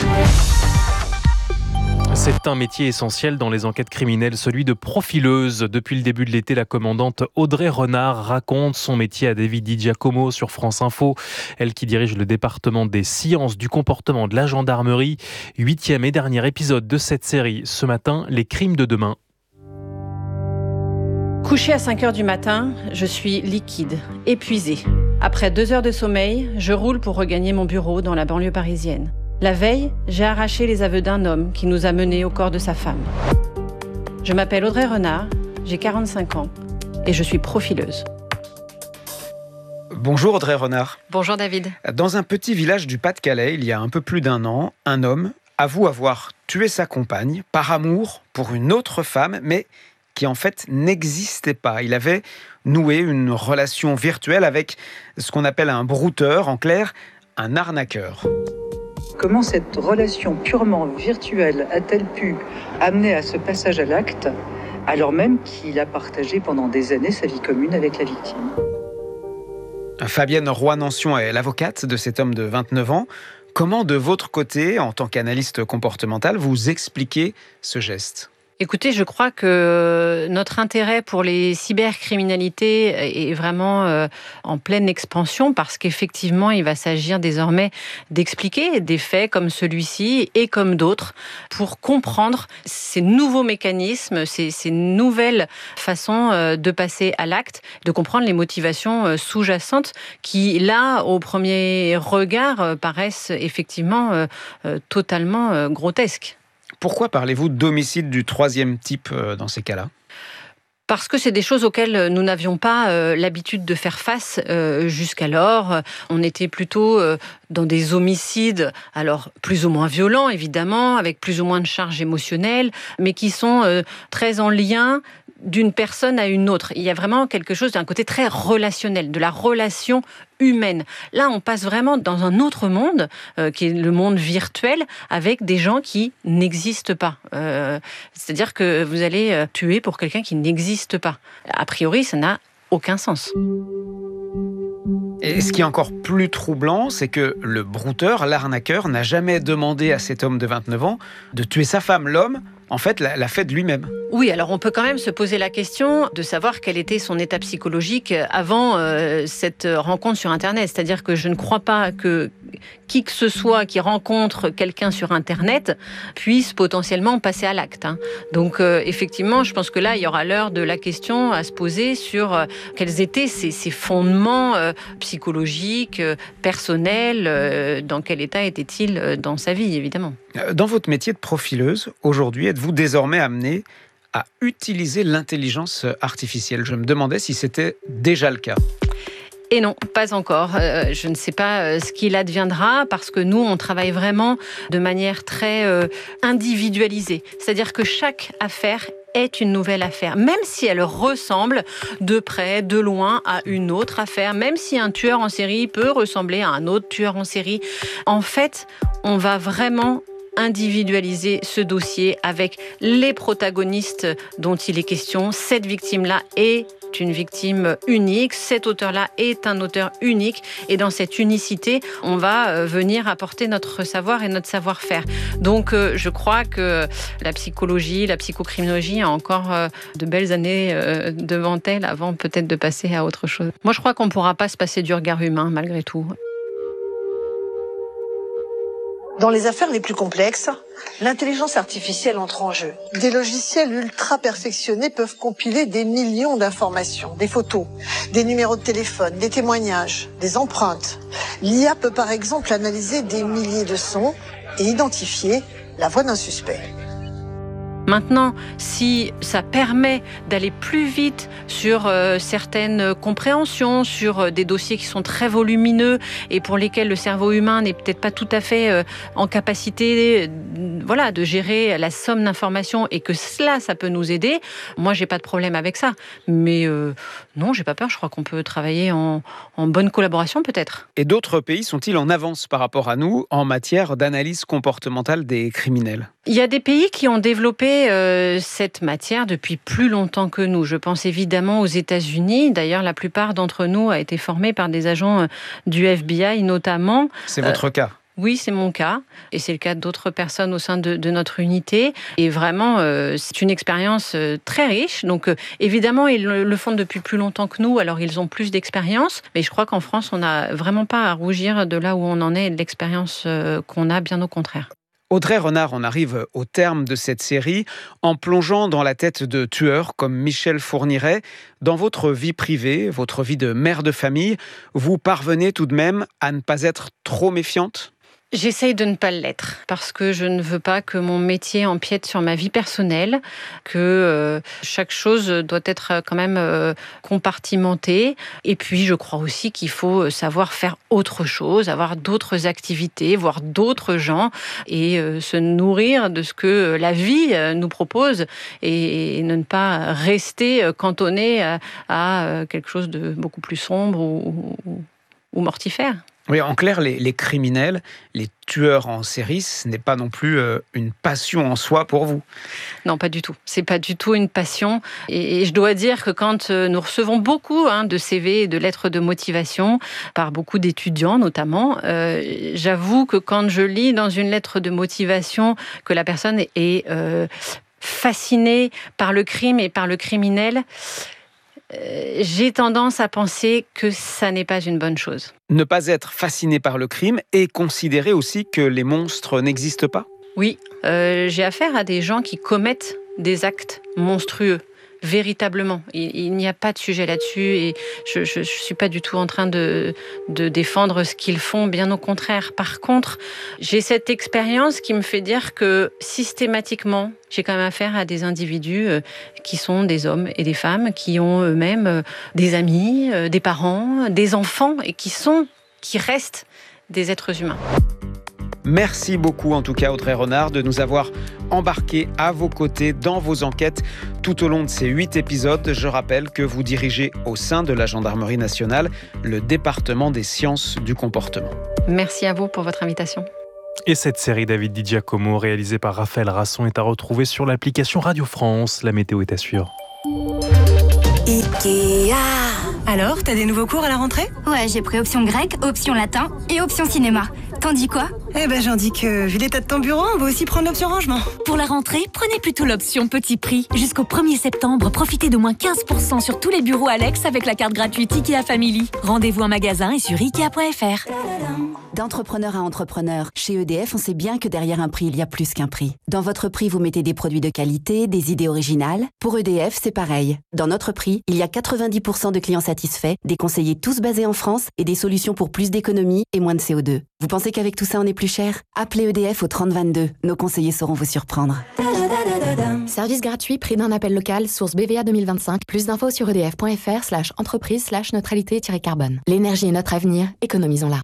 C'est un métier essentiel dans les enquêtes criminelles, celui de profileuse. Depuis le début de l'été, la commandante Audrey Renard raconte son métier à David Di Giacomo sur France Info. Elle qui dirige le département des sciences du comportement de la gendarmerie. 8e et dernier épisode de cette série. Ce matin, les crimes de demain. Couchée à 5h du matin, je suis liquide, épuisée. Après 2 heures de sommeil, je roule pour regagner mon bureau dans la banlieue parisienne. La veille, j'ai arraché les aveux d'un homme qui nous a menés au corps de sa femme. Je m'appelle Audrey Renard, j'ai 45 ans et je suis profileuse. Bonjour Audrey Renard. Bonjour David. Dans un petit village du Pas-de-Calais, il y a un peu plus d'1 an, un homme avoue avoir tué sa compagne par amour pour une autre femme, mais qui en fait n'existait pas. Il avait noué une relation virtuelle avec ce qu'on appelle un brouteur, en clair, un arnaqueur. Comment cette relation purement virtuelle a-t-elle pu amener à ce passage à l'acte, alors même qu'il a partagé pendant des années sa vie commune avec la victime ? Fabienne Roy-Nancion est l'avocate de cet homme de 29 ans. Comment, de votre côté, en tant qu'analyste comportemental, vous expliquez ce geste ? Écoutez, je crois que notre intérêt pour les cybercriminalités est vraiment en pleine expansion parce qu'effectivement, il va s'agir désormais d'expliquer des faits comme celui-ci et comme d'autres pour comprendre ces nouveaux mécanismes, ces nouvelles façons de passer à l'acte, de comprendre les motivations sous-jacentes qui, là, au premier regard, paraissent effectivement totalement grotesques. Pourquoi parlez-vous d'homicide du troisième type dans ces cas-là ? Parce que c'est des choses auxquelles nous n'avions pas l'habitude de faire face jusqu'alors. On était plutôt dans des homicides, alors plus ou moins violents évidemment, avec plus ou moins de charges émotionnelles, mais qui sont très en lien d'une personne à une autre. Il y a vraiment quelque chose d'un côté très relationnel, de la relation humaine. Là, on passe vraiment dans un autre monde, qui est le monde virtuel, avec des gens qui n'existent pas. C'est-à-dire que vous allez tuer pour quelqu'un qui n'existe pas. A priori, ça n'a aucun sens. Et ce qui est encore plus troublant, c'est que le brouteur, l'arnaqueur, n'a jamais demandé à cet homme de 29 ans de tuer sa femme. L'homme, en fait, l'a fait de lui-même. Oui, alors on peut quand même se poser la question de savoir quel était son état psychologique avant cette rencontre sur Internet. C'est-à-dire que je ne crois pas que qui que ce soit qui rencontre quelqu'un sur Internet puisse potentiellement passer à l'acte. Donc effectivement, je pense que là, il y aura l'heure de la question à se poser sur quels étaient ses fondements psychologiques, personnels, dans quel état était-il dans sa vie, évidemment. Dans votre métier de profileuse, aujourd'hui, êtes-vous désormais amené à utiliser l'intelligence artificielle ? Je me demandais si c'était déjà le cas. Et non, pas encore. Je ne sais pas ce qu'il adviendra parce que nous, on travaille vraiment de manière très individualisée. C'est-à-dire que chaque affaire est une nouvelle affaire, même si elle ressemble de près, de loin à une autre affaire, même si un tueur en série peut ressembler à un autre tueur en série. En fait, on va vraiment individualiser ce dossier avec les protagonistes dont il est question. Cette victime-là est une victime unique, cet auteur-là est un auteur unique et dans cette unicité, on va venir apporter notre savoir et notre savoir-faire. Donc je crois que la psychologie, la psychocriminologie a encore de belles années devant elle avant peut-être de passer à autre chose. Moi je crois qu'on ne pourra pas se passer du regard humain malgré tout. Dans les affaires les plus complexes, l'intelligence artificielle entre en jeu. Des logiciels ultra perfectionnés peuvent compiler des millions d'informations, des photos, des numéros de téléphone, des témoignages, des empreintes. L'IA peut par exemple analyser des milliers de sons et identifier la voix d'un suspect. Maintenant, si ça permet d'aller plus vite sur certaines compréhensions, sur des dossiers qui sont très volumineux et pour lesquels le cerveau humain n'est peut-être pas tout à fait en capacité de gérer la somme d'informations et que cela, ça peut nous aider, moi, j'ai pas de problème avec ça. Mais non, j'ai pas peur. Je crois qu'on peut travailler en bonne collaboration, peut-être. Et d'autres pays sont-ils en avance par rapport à nous en matière d'analyse comportementale des criminels ? Il y a des pays qui ont développé cette matière depuis plus longtemps que nous. Je pense évidemment aux États-Unis. D'ailleurs, la plupart d'entre nous a été formés par des agents du FBI notamment. C'est votre cas ? Oui, c'est mon cas. Et c'est le cas d'autres personnes au sein de notre unité. Et vraiment, c'est une expérience très riche. Donc, évidemment, ils le font depuis plus longtemps que nous. Alors, ils ont plus d'expérience. Mais je crois qu'en France, on n'a vraiment pas à rougir de là où on en est et de l'expérience qu'on a, bien au contraire. Audrey Renard, on arrive au terme de cette série en plongeant dans la tête de tueurs comme Michel Fourniret. Dans votre vie privée, votre vie de mère de famille, vous parvenez tout de même à ne pas être trop méfiante ? J'essaye de ne pas l'être parce que je ne veux pas que mon métier empiète sur ma vie personnelle, que chaque chose doit être quand même compartimentée. Et puis, je crois aussi qu'il faut savoir faire autre chose, avoir d'autres activités, voir d'autres gens et se nourrir de ce que la vie nous propose et ne pas rester cantonné à quelque chose de beaucoup plus sombre ou mortifère. Oui, en clair, les criminels, les tueurs en série, ce n'est pas non plus une passion en soi pour vous. Non, pas du tout. C'est pas du tout une passion. Et je dois dire que quand nous recevons beaucoup de CV et de lettres de motivation par beaucoup d'étudiants notamment, j'avoue que quand je lis dans une lettre de motivation que la personne est fascinée par le crime et par le criminel, j'ai tendance à penser que ça n'est pas une bonne chose. Ne pas être fasciné par le crime et considérer aussi que les monstres n'existent pas ? Oui, j'ai affaire à des gens qui commettent des actes monstrueux. Véritablement. Il n'y a pas de sujet là-dessus et je ne suis pas du tout en train de défendre ce qu'ils font, bien au contraire. Par contre, j'ai cette expérience qui me fait dire que systématiquement, j'ai quand même affaire à des individus qui sont des hommes et des femmes, qui ont eux-mêmes des amis, des parents, des enfants et qui restent des êtres humains. Merci beaucoup en tout cas Audrey Renard de nous avoir embarqués à vos côtés dans vos enquêtes tout au long de ces 8 épisodes. Je rappelle que vous dirigez au sein de la Gendarmerie nationale le département des sciences du comportement. Merci à vous pour votre invitation. Et cette série David Di Giacomo, réalisée par Raphaël Rasson, est à retrouver sur l'application Radio France. La météo est à suivre. Ikea. Alors, t'as des nouveaux cours à la rentrée ? Ouais, j'ai pris option grec, option latin et option cinéma. T'en dis quoi ? Eh ben, j'en dis que, vu l'état de ton bureau, on va aussi prendre l'option rangement. Pour la rentrée, prenez plutôt l'option petit prix. Jusqu'au 1er septembre, profitez de moins 15% sur tous les bureaux Alex avec la carte gratuite Ikea Family. Rendez-vous en magasin et sur Ikea.fr. D'entrepreneur à entrepreneur, chez EDF, on sait bien que derrière un prix, il y a plus qu'un prix. Dans votre prix, vous mettez des produits de qualité, des idées originales. Pour EDF, c'est pareil. Dans notre prix, il y a 90% de clients satisfaits, des conseillers tous basés en France et des solutions pour plus d'économies et moins de CO2. Vous pensez qu'avec tout ça, on est plus cher ? Appelez EDF au 3022. Nos conseillers sauront vous surprendre. Service gratuit, prix d'un appel local, source BVA 2025. Plus d'infos sur edf.fr/entreprise/neutralité-carbone. L'énergie est notre avenir, économisons-la.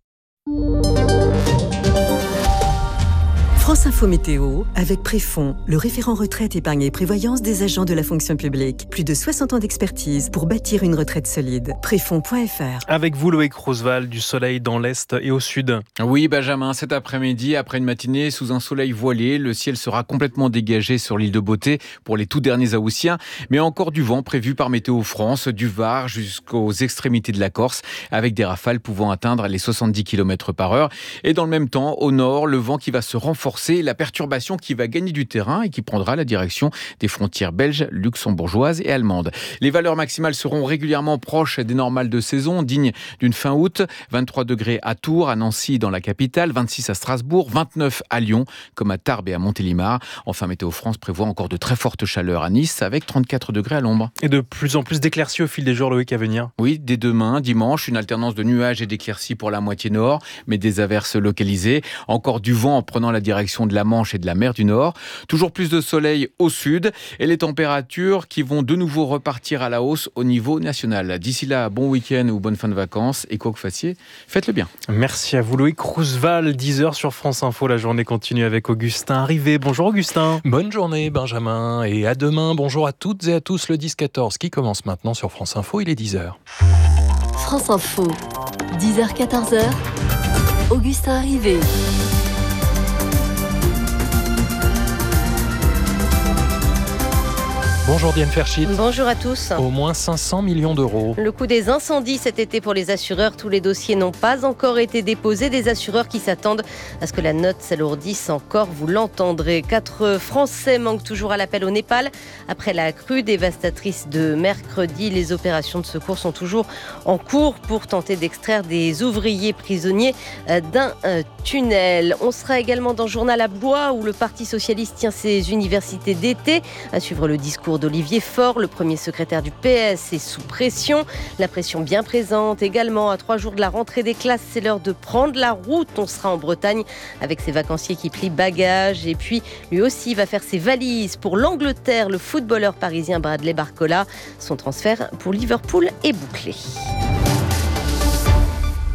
France Info Météo, avec Préfond, le référent retraite, épargne et prévoyance des agents de la fonction publique. Plus de 60 ans d'expertise pour bâtir une retraite solide. Préfond.fr. Avec vous, Loïc Roosevelt, du soleil dans l'est et au sud. Oui, Benjamin, cet après-midi, après une matinée sous un soleil voilé, le ciel sera complètement dégagé sur l'île de Beauté pour les tout derniers Haussiens, mais encore du vent prévu par Météo France, du Var jusqu'aux extrémités de la Corse, avec des rafales pouvant atteindre les 70 km/h. Et dans le même temps, au nord, le vent qui va se renforcer, la perturbation qui va gagner du terrain et qui prendra la direction des frontières belges, luxembourgeoises et allemandes. Les valeurs maximales seront régulièrement proches des normales de saison, dignes d'une fin août. 23 degrés à Tours, à Nancy dans la capitale, 26 à Strasbourg, 29 à Lyon, comme à Tarbes et à Montélimar. Enfin, Météo France prévoit encore de très fortes chaleurs à Nice, avec 34 degrés à l'ombre. Et de plus en plus d'éclaircies au fil des jours, Loïc, à venir. Oui, dès demain, dimanche, une alternance de nuages et d'éclaircies pour la moitié nord, mais des averses localisées. Encore du vent en prenant la direction de la Manche et de la mer du Nord. Toujours plus de soleil au sud et les températures qui vont de nouveau repartir à la hausse au niveau national. D'ici là, bon week-end ou bonne fin de vacances et quoi que fassiez, faites-le bien. Merci à vous Loïc Roosevelt, 10h sur France Info. La journée continue avec Augustin Rivet. Bonjour Augustin. Bonne journée Benjamin et à demain. Bonjour à toutes et à tous. Le 10-14 qui commence maintenant sur France Info, il est 10h. France Info, 10h-14h, Augustin Rivet. Bonjour Diane Ferchit. Bonjour à tous. Au moins 500 millions d'euros. Le coût des incendies cet été pour les assureurs. Tous les dossiers n'ont pas encore été déposés. Des assureurs qui s'attendent à ce que la note s'alourdisse encore. Vous l'entendrez. 4 Français manquent toujours à l'appel au Népal. Après la crue dévastatrice de mercredi, les opérations de secours sont toujours en cours pour tenter d'extraire des ouvriers prisonniers d'un tunnel. On sera également dans le journal à Blois où le Parti socialiste tient ses universités d'été. À suivre le discours d'Olivier Faure, le premier secrétaire du PS, est sous pression. La pression bien présente également à 3 jours de la rentrée des classes. C'est l'heure de prendre la route. On sera en Bretagne avec ses vacanciers qui plient bagages. Et puis, lui aussi va faire ses valises pour l'Angleterre. Le footballeur parisien Bradley Barcola. Son transfert pour Liverpool est bouclé.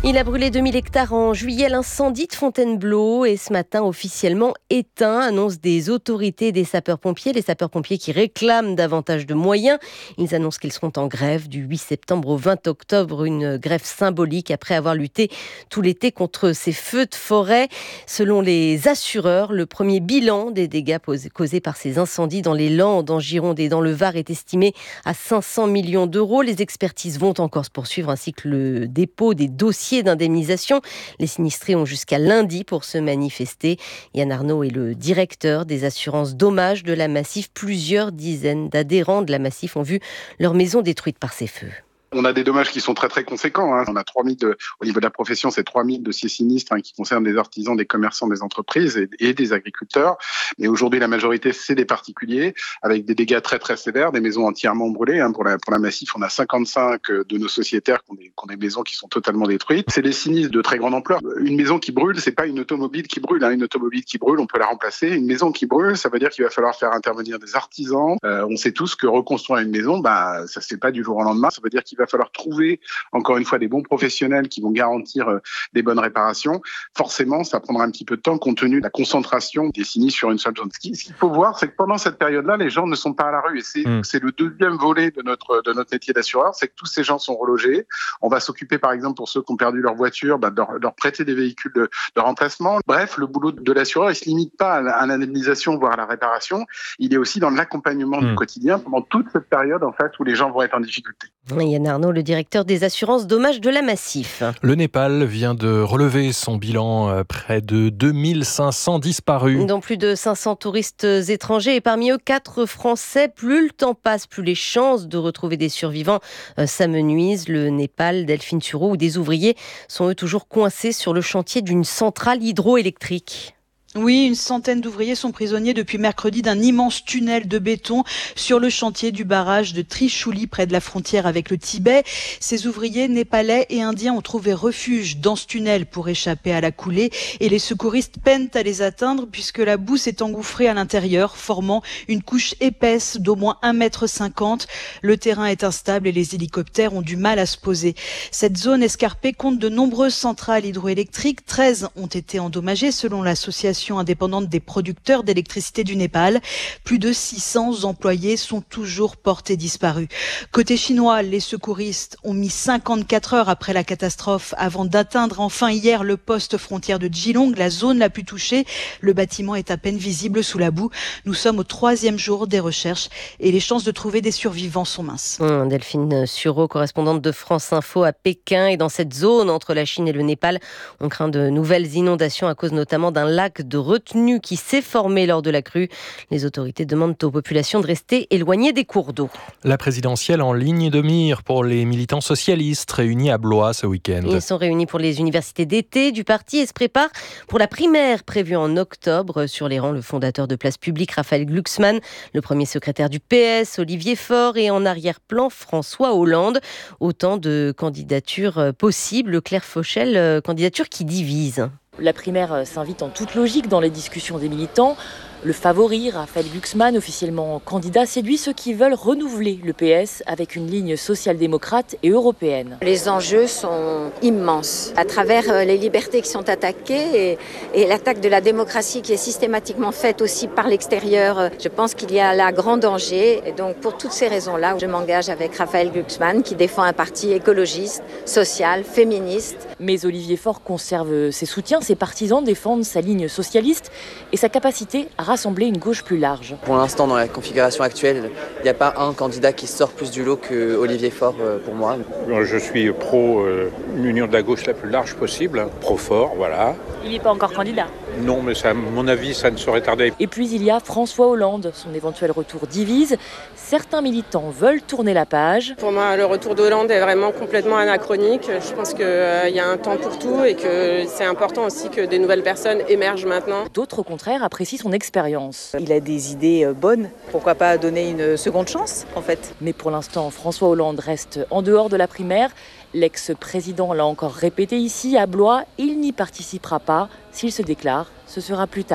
Il a brûlé 2000 hectares en juillet. L'incendie de Fontainebleau est ce matin officiellement éteint, annonce des autorités et des sapeurs-pompiers. Les sapeurs-pompiers qui réclament davantage de moyens. Ils annoncent qu'ils seront en grève du 8 septembre au 20 octobre, une grève symbolique après avoir lutté tout l'été contre ces feux de forêt. Selon les assureurs, le premier bilan des dégâts causés par ces incendies dans les Landes, en Gironde et dans le Var est estimé à 500 millions d'euros. Les expertises vont encore se poursuivre ainsi que le dépôt des dossiers d'indemnisation. Les sinistrés ont jusqu'à lundi pour se manifester. Yann Arnaud est le directeur des assurances dommages de la Massif. Plusieurs dizaines d'adhérents de la Massif ont vu leur maison détruite par ces feux. On a des dommages qui sont très très conséquents. On a 3000 au niveau de la profession, c'est 3000 dossiers sinistres qui concernent des artisans, des commerçants, des entreprises et des agriculteurs. Et aujourd'hui, la majorité, c'est des particuliers avec des dégâts très très sévères, des maisons entièrement brûlées. Pour la Massif, on a 55 de nos sociétaires qui ont des maisons qui sont totalement détruites. C'est des sinistres de très grande ampleur. Une maison qui brûle, c'est pas une automobile qui brûle. Une automobile qui brûle, on peut la remplacer. Une maison qui brûle, ça veut dire qu'il va falloir faire intervenir des artisans. On sait tous que reconstruire une maison, ça se fait pas du jour au lendemain. Ça veut dire qu'il va falloir trouver, encore une fois, des bons professionnels qui vont garantir des bonnes réparations. Forcément, ça prendra un petit peu de temps compte tenu de la concentration des sinistres sur une seule zone. Ce qu'il faut voir, c'est que pendant cette période-là, les gens ne sont pas à la rue. Et c'est le deuxième volet de notre métier d'assureur, c'est que tous ces gens sont relogés. On va s'occuper, par exemple, pour ceux qui ont perdu leur voiture, de leur prêter des véhicules de remplacement. Bref, le boulot de l'assureur, il se limite pas à l'indemnisation, voire à la réparation. Il est aussi dans l'accompagnement du quotidien pendant toute cette période, en fait, où les gens vont être en difficulté. Yann Arnaud, le directeur des assurances dommages de la Massif. Le Népal vient de relever son bilan, près de 2500 disparus. Dont plus de 500 touristes étrangers et parmi eux 4 Français. Plus le temps passe, plus les chances de retrouver des survivants s'amenuisent. Le Népal, Delphine Tureau, où des ouvriers sont eux toujours coincés sur le chantier d'une centrale hydroélectrique. Oui, une centaine d'ouvriers sont prisonniers depuis mercredi d'un immense tunnel de béton sur le chantier du barrage de Trichouli près de la frontière avec le Tibet. Ces ouvriers népalais et indiens ont trouvé refuge dans ce tunnel pour échapper à la coulée et les secouristes peinent à les atteindre puisque la boue s'est engouffrée à l'intérieur, formant une couche épaisse d'au moins 1,50 m. Le terrain est instable et les hélicoptères ont du mal à se poser. Cette zone escarpée compte de nombreuses centrales hydroélectriques. 13 ont été endommagées selon l'association indépendante des producteurs d'électricité du Népal. Plus de 600 employés sont toujours portés disparus. Côté chinois, les secouristes ont mis 54 heures après la catastrophe avant d'atteindre enfin hier le poste frontière de Geelong, la zone la plus touchée. Le bâtiment est à peine visible sous la boue. Nous sommes au 3e jour des recherches et les chances de trouver des survivants sont minces. Delphine Sureau, correspondante de France Info à Pékin. Et dans cette zone entre la Chine et le Népal, on craint de nouvelles inondations à cause notamment d'un lac de retenue qui s'est formé lors de la crue. Les autorités demandent aux populations de rester éloignées des cours d'eau. La présidentielle en ligne de mire pour les militants socialistes réunis à Blois ce week-end. Ils sont réunis pour les universités d'été du parti et se préparent pour la primaire prévue en octobre. Sur les rangs, le fondateur de Place Publique, Raphaël Glucksmann, le premier secrétaire du PS, Olivier Faure, et en arrière-plan, François Hollande. Autant de candidatures possibles. Claire Fauchel, candidature qui divise. La primaire s'invite en toute logique dans les discussions des militants. Le favori, Raphaël Glucksmann, officiellement candidat, séduit ceux qui veulent renouveler le PS avec une ligne social-démocrate et européenne. Les enjeux sont immenses. À travers les libertés qui sont attaquées et l'attaque de la démocratie qui est systématiquement faite aussi par l'extérieur, je pense qu'il y a là grand danger. Et donc pour toutes ces raisons-là, je m'engage avec Raphaël Glucksmann qui défend un parti écologiste, social, féministe. Mais Olivier Faure conserve ses soutiens, ses partisans défendent sa ligne socialiste et sa capacité à rassembler une gauche plus large. Pour l'instant, dans la configuration actuelle, il n'y a pas un candidat qui sort plus du lot que Olivier Faure pour moi. Je suis pro une union de la gauche la plus large possible, pro Faure, voilà. Il n'est pas encore candidat. Non, mais à mon avis, ça ne saurait tarder. Et puis il y a François Hollande. Son éventuel retour divise. Certains militants veulent tourner la page. Pour moi, le retour d'Hollande est vraiment complètement anachronique. Je pense qu'il y a un temps pour tout et que c'est important aussi que des nouvelles personnes émergent maintenant. D'autres, au contraire, apprécient son expérience. Il a des idées bonnes. Pourquoi pas donner une seconde chance, en fait. Mais pour l'instant, François Hollande reste en dehors de la primaire. L'ex-président l'a encore répété ici, à Blois. Il n'y participera pas. S'il se déclare, ce sera plus tard.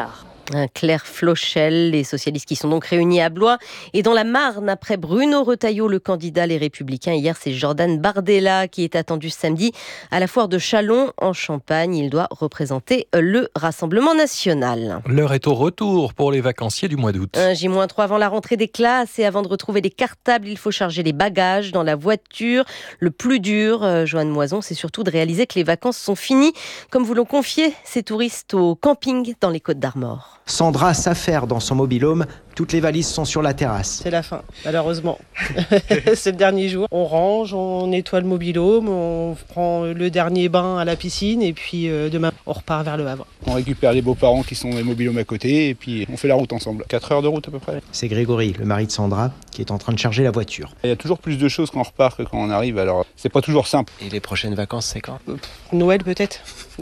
Claire Flochel, les socialistes qui sont donc réunis à Blois et dans la Marne après Bruno Retailleau, le candidat Les Républicains. Hier, c'est Jordan Bardella qui est attendu samedi à la foire de Châlons en Champagne. Il doit représenter le Rassemblement national. L'heure est au retour pour les vacanciers du mois d'août. J-3 avant la rentrée des classes et avant de retrouver les cartables, il faut charger les bagages dans la voiture. Le plus dur, Joanne Moison, c'est surtout de réaliser que les vacances sont finies, comme vous l'ont confié ces touristes au camping dans les Côtes-d'Armor. Sandra s'affaire dans son mobil-home. Toutes les valises sont sur la terrasse. C'est la fin, malheureusement. C'est le dernier jour. On range, on nettoie le mobil-home, on prend le dernier bain à la piscine et puis demain, on repart vers le Havre. On récupère les beaux-parents qui sont dans les mobil-homes à côté et puis on fait la route ensemble. 4 heures de route à peu près. C'est Grégory, le mari de Sandra, qui est en train de charger la voiture. Il y a toujours plus de choses quand on repart que quand on arrive, alors c'est pas toujours simple. Et les prochaines vacances, c'est quand ? Noël peut-être.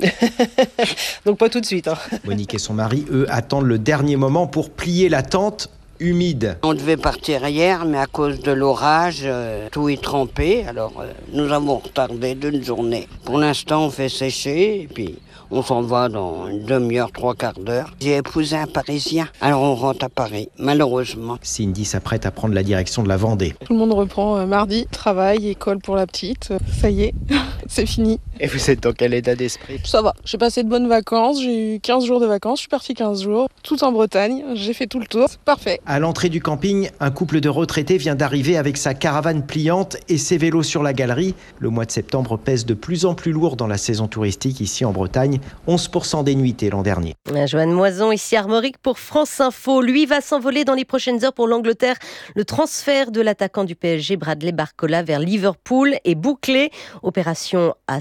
Donc pas tout de suite. Monique et son mari, eux, attendent le dernier moment pour plier la tente humide. On devait partir hier, mais à cause de l'orage, tout est trempé. Alors nous avons retardé d'une journée. Pour l'instant, on fait sécher et puis on s'en va dans une demi-heure, 3/4 d'heure. J'ai épousé un Parisien, alors on rentre à Paris, malheureusement. Cindy s'apprête à prendre la direction de la Vendée. Tout le monde reprend mardi, travail, école pour la petite. Ça y est, c'est fini. Et vous êtes dans quel état d'esprit ? Ça va, j'ai passé de bonnes vacances, j'ai eu 15 jours de vacances, je suis partie 15 jours, tout en Bretagne, j'ai fait tout le tour, c'est parfait. À l'entrée du camping, un couple de retraités vient d'arriver avec sa caravane pliante et ses vélos sur la galerie. Le mois de septembre pèse de plus en plus lourd dans la saison touristique ici en Bretagne. 11% des nuitées l'an dernier. Joanne Moison, ici Armorique pour France Info. Lui va s'envoler dans les prochaines heures pour l'Angleterre. Le transfert de l'attaquant du PSG, Bradley Barcola, vers Liverpool est bouclé. Opération à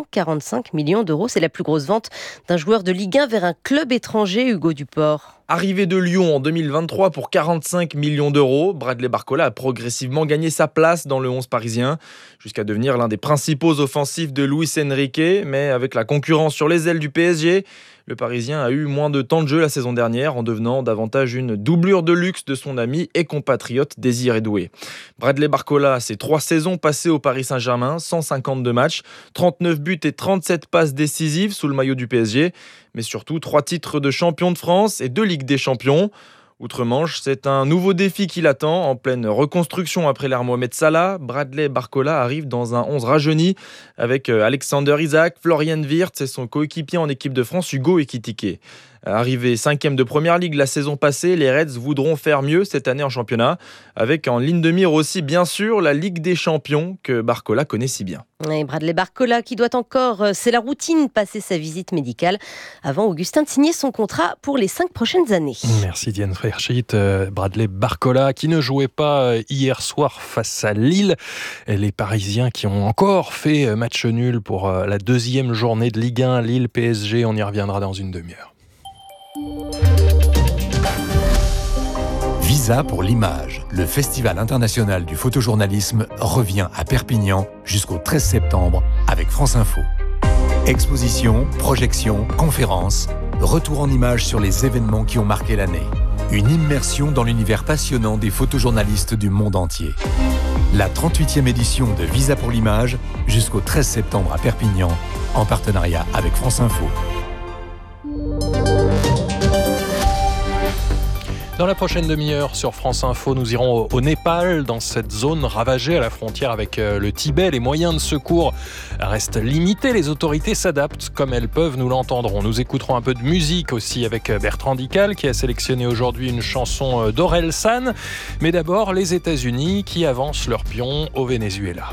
145 millions d'euros. C'est la plus grosse vente d'un joueur de Ligue 1 vers un club étranger, Hugo Duport. Arrivé de Lyon en 2023 pour 45 millions d'euros, Bradley Barcola a progressivement gagné sa place dans le 11 parisien, jusqu'à devenir l'un des principaux offensifs de Luis Enrique, mais avec la concurrence sur les ailes du PSG, le Parisien a eu moins de temps de jeu la saison dernière en devenant davantage une doublure de luxe de son ami et compatriote Désiré Doué. Bradley Barcola, c'est 3 saisons passées au Paris Saint-Germain, 152 matchs, 39 buts et 37 passes décisives sous le maillot du PSG, mais surtout 3 titres de champion de France et 2 Ligues des Champions. Outre-Manche, c'est un nouveau défi qui l'attend. En pleine reconstruction après l'ère Mohamed Salah, Bradley Barcola arrive dans un 11 rajeuni avec Alexander Isak, Florian Wirtz et son coéquipier en équipe de France, Hugo Ekitike. Arrivé 5e de Première Ligue la saison passée, les Reds voudront faire mieux cette année en championnat, avec en ligne de mire aussi bien sûr la Ligue des Champions que Barcola connaît si bien. Et Bradley Barcola qui doit encore, c'est la routine, passer sa visite médicale avant Augustin de signer son contrat pour les 5 prochaines années. Merci Diane Frerschit. Bradley Barcola qui ne jouait pas hier soir face à Lille. Les Parisiens qui ont encore fait match nul pour la 2e journée de Ligue 1, Lille-PSG. On y reviendra dans une demi-heure. Visa pour l'image. Le Festival international du photojournalisme revient à Perpignan jusqu'au 13 septembre avec France Info. Expositions, projections, conférences, retour en images sur les événements qui ont marqué l'année. Une immersion dans l'univers passionnant des photojournalistes du monde entier. La 38e édition de Visa pour l'image jusqu'au 13 septembre à Perpignan en partenariat avec France Info. Dans la prochaine demi-heure sur France Info, nous irons au Népal, dans cette zone ravagée à la frontière avec le Tibet. Les moyens de secours restent limités, les autorités s'adaptent comme elles peuvent, nous l'entendrons. Nous écouterons un peu de musique aussi avec Bertrand Dical qui a sélectionné aujourd'hui une chanson d'Orelsan. Mais d'abord, les États-Unis qui avancent leur pion au Venezuela.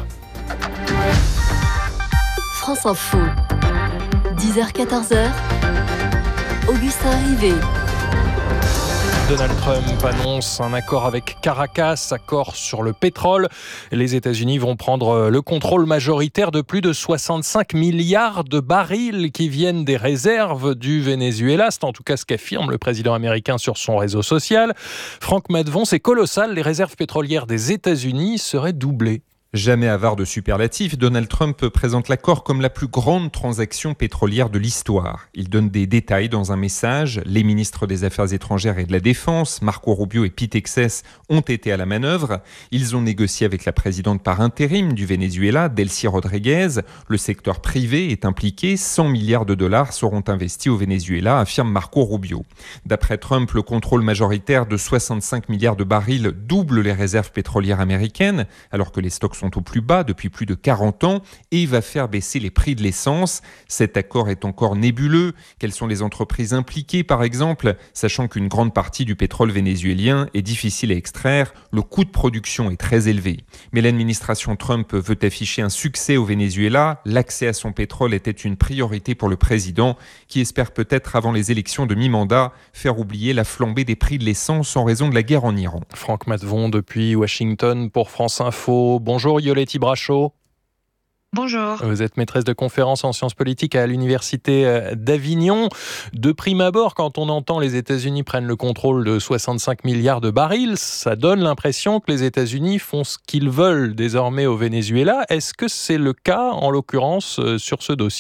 France Info, 10h-14h, Augustin Rivet. Donald Trump annonce un accord avec Caracas, accord sur le pétrole. Les États-Unis vont prendre le contrôle majoritaire de plus de 65 milliards de barils qui viennent des réserves du Venezuela. C'est en tout cas ce qu'affirme le président américain sur son réseau social. Franck Madvon, c'est colossal. Les réserves pétrolières des États-Unis seraient doublées. Jamais avare de superlatifs, Donald Trump présente l'accord comme la plus grande transaction pétrolière de l'histoire. Il donne des détails dans un message. Les ministres des Affaires étrangères et de la Défense, Marco Rubio et Pete Hexes, ont été à la manœuvre. Ils ont négocié avec la présidente par intérim du Venezuela, Delcy Rodriguez. Le secteur privé est impliqué. 100 milliards de dollars seront investis au Venezuela, affirme Marco Rubio. D'après Trump, le contrôle majoritaire de 65 milliards de barils double les réserves pétrolières américaines, alors que les stocks sont au plus bas depuis plus de 40 ans et va faire baisser les prix de l'essence. Cet accord est encore nébuleux. Quelles sont les entreprises impliquées, par exemple, sachant qu'une grande partie du pétrole vénézuélien est difficile à extraire, le coût de production est très élevé. Mais l'administration Trump veut afficher un succès au Venezuela. L'accès à son pétrole était une priorité pour le président, qui espère peut-être avant les élections de mi-mandat faire oublier la flambée des prix de l'essence en raison de la guerre en Iran. Franck Matvon depuis Washington pour France Info. Bonjour Yoleti Brachot. Bonjour. Vous êtes maîtresse de conférences en sciences politiques à l'université d'Avignon. De prime abord, quand on entend les États-Unis prennent le contrôle de 65 milliards de barils, ça donne l'impression que les États-Unis font ce qu'ils veulent désormais au Venezuela. Est-ce que c'est le cas, en l'occurrence, sur ce dossier ?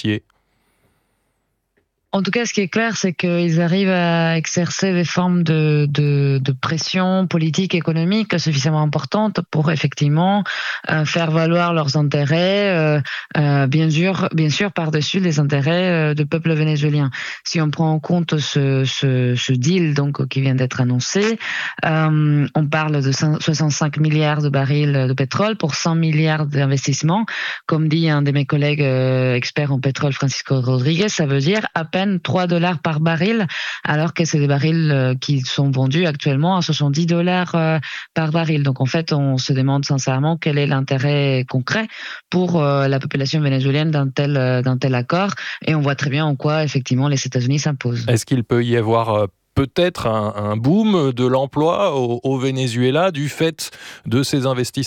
En tout cas, ce qui est clair, c'est qu'ils arrivent à exercer des formes de pression politique, économique suffisamment importantes pour effectivement faire valoir leurs intérêts, bien sûr par-dessus les intérêts du peuple vénézuélien. Si on prend en compte ce deal donc qui vient d'être annoncé, on parle de 65 milliards de barils de pétrole pour 100 milliards d'investissements. Comme dit un de mes collègues experts en pétrole, Francisco Rodriguez, ça veut dire à peine $3 par baril, alors que c'est des barils qui sont vendus actuellement à $70 par baril. Donc en fait, on se demande sincèrement quel est l'intérêt concret pour la population vénézuélienne d'un tel accord, et on voit très bien en quoi effectivement les États-Unis s'imposent. Est-ce qu'il peut y avoir peut-être un boom de l'emploi au Venezuela du fait de ces investissements ?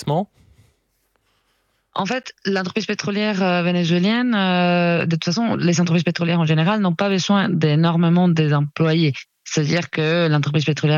En fait, l'entreprise pétrolière vénézuélienne, de toute façon, les entreprises pétrolières en général n'ont pas besoin d'énormément d'employés. C'est-à-dire que l'entreprise pétrolière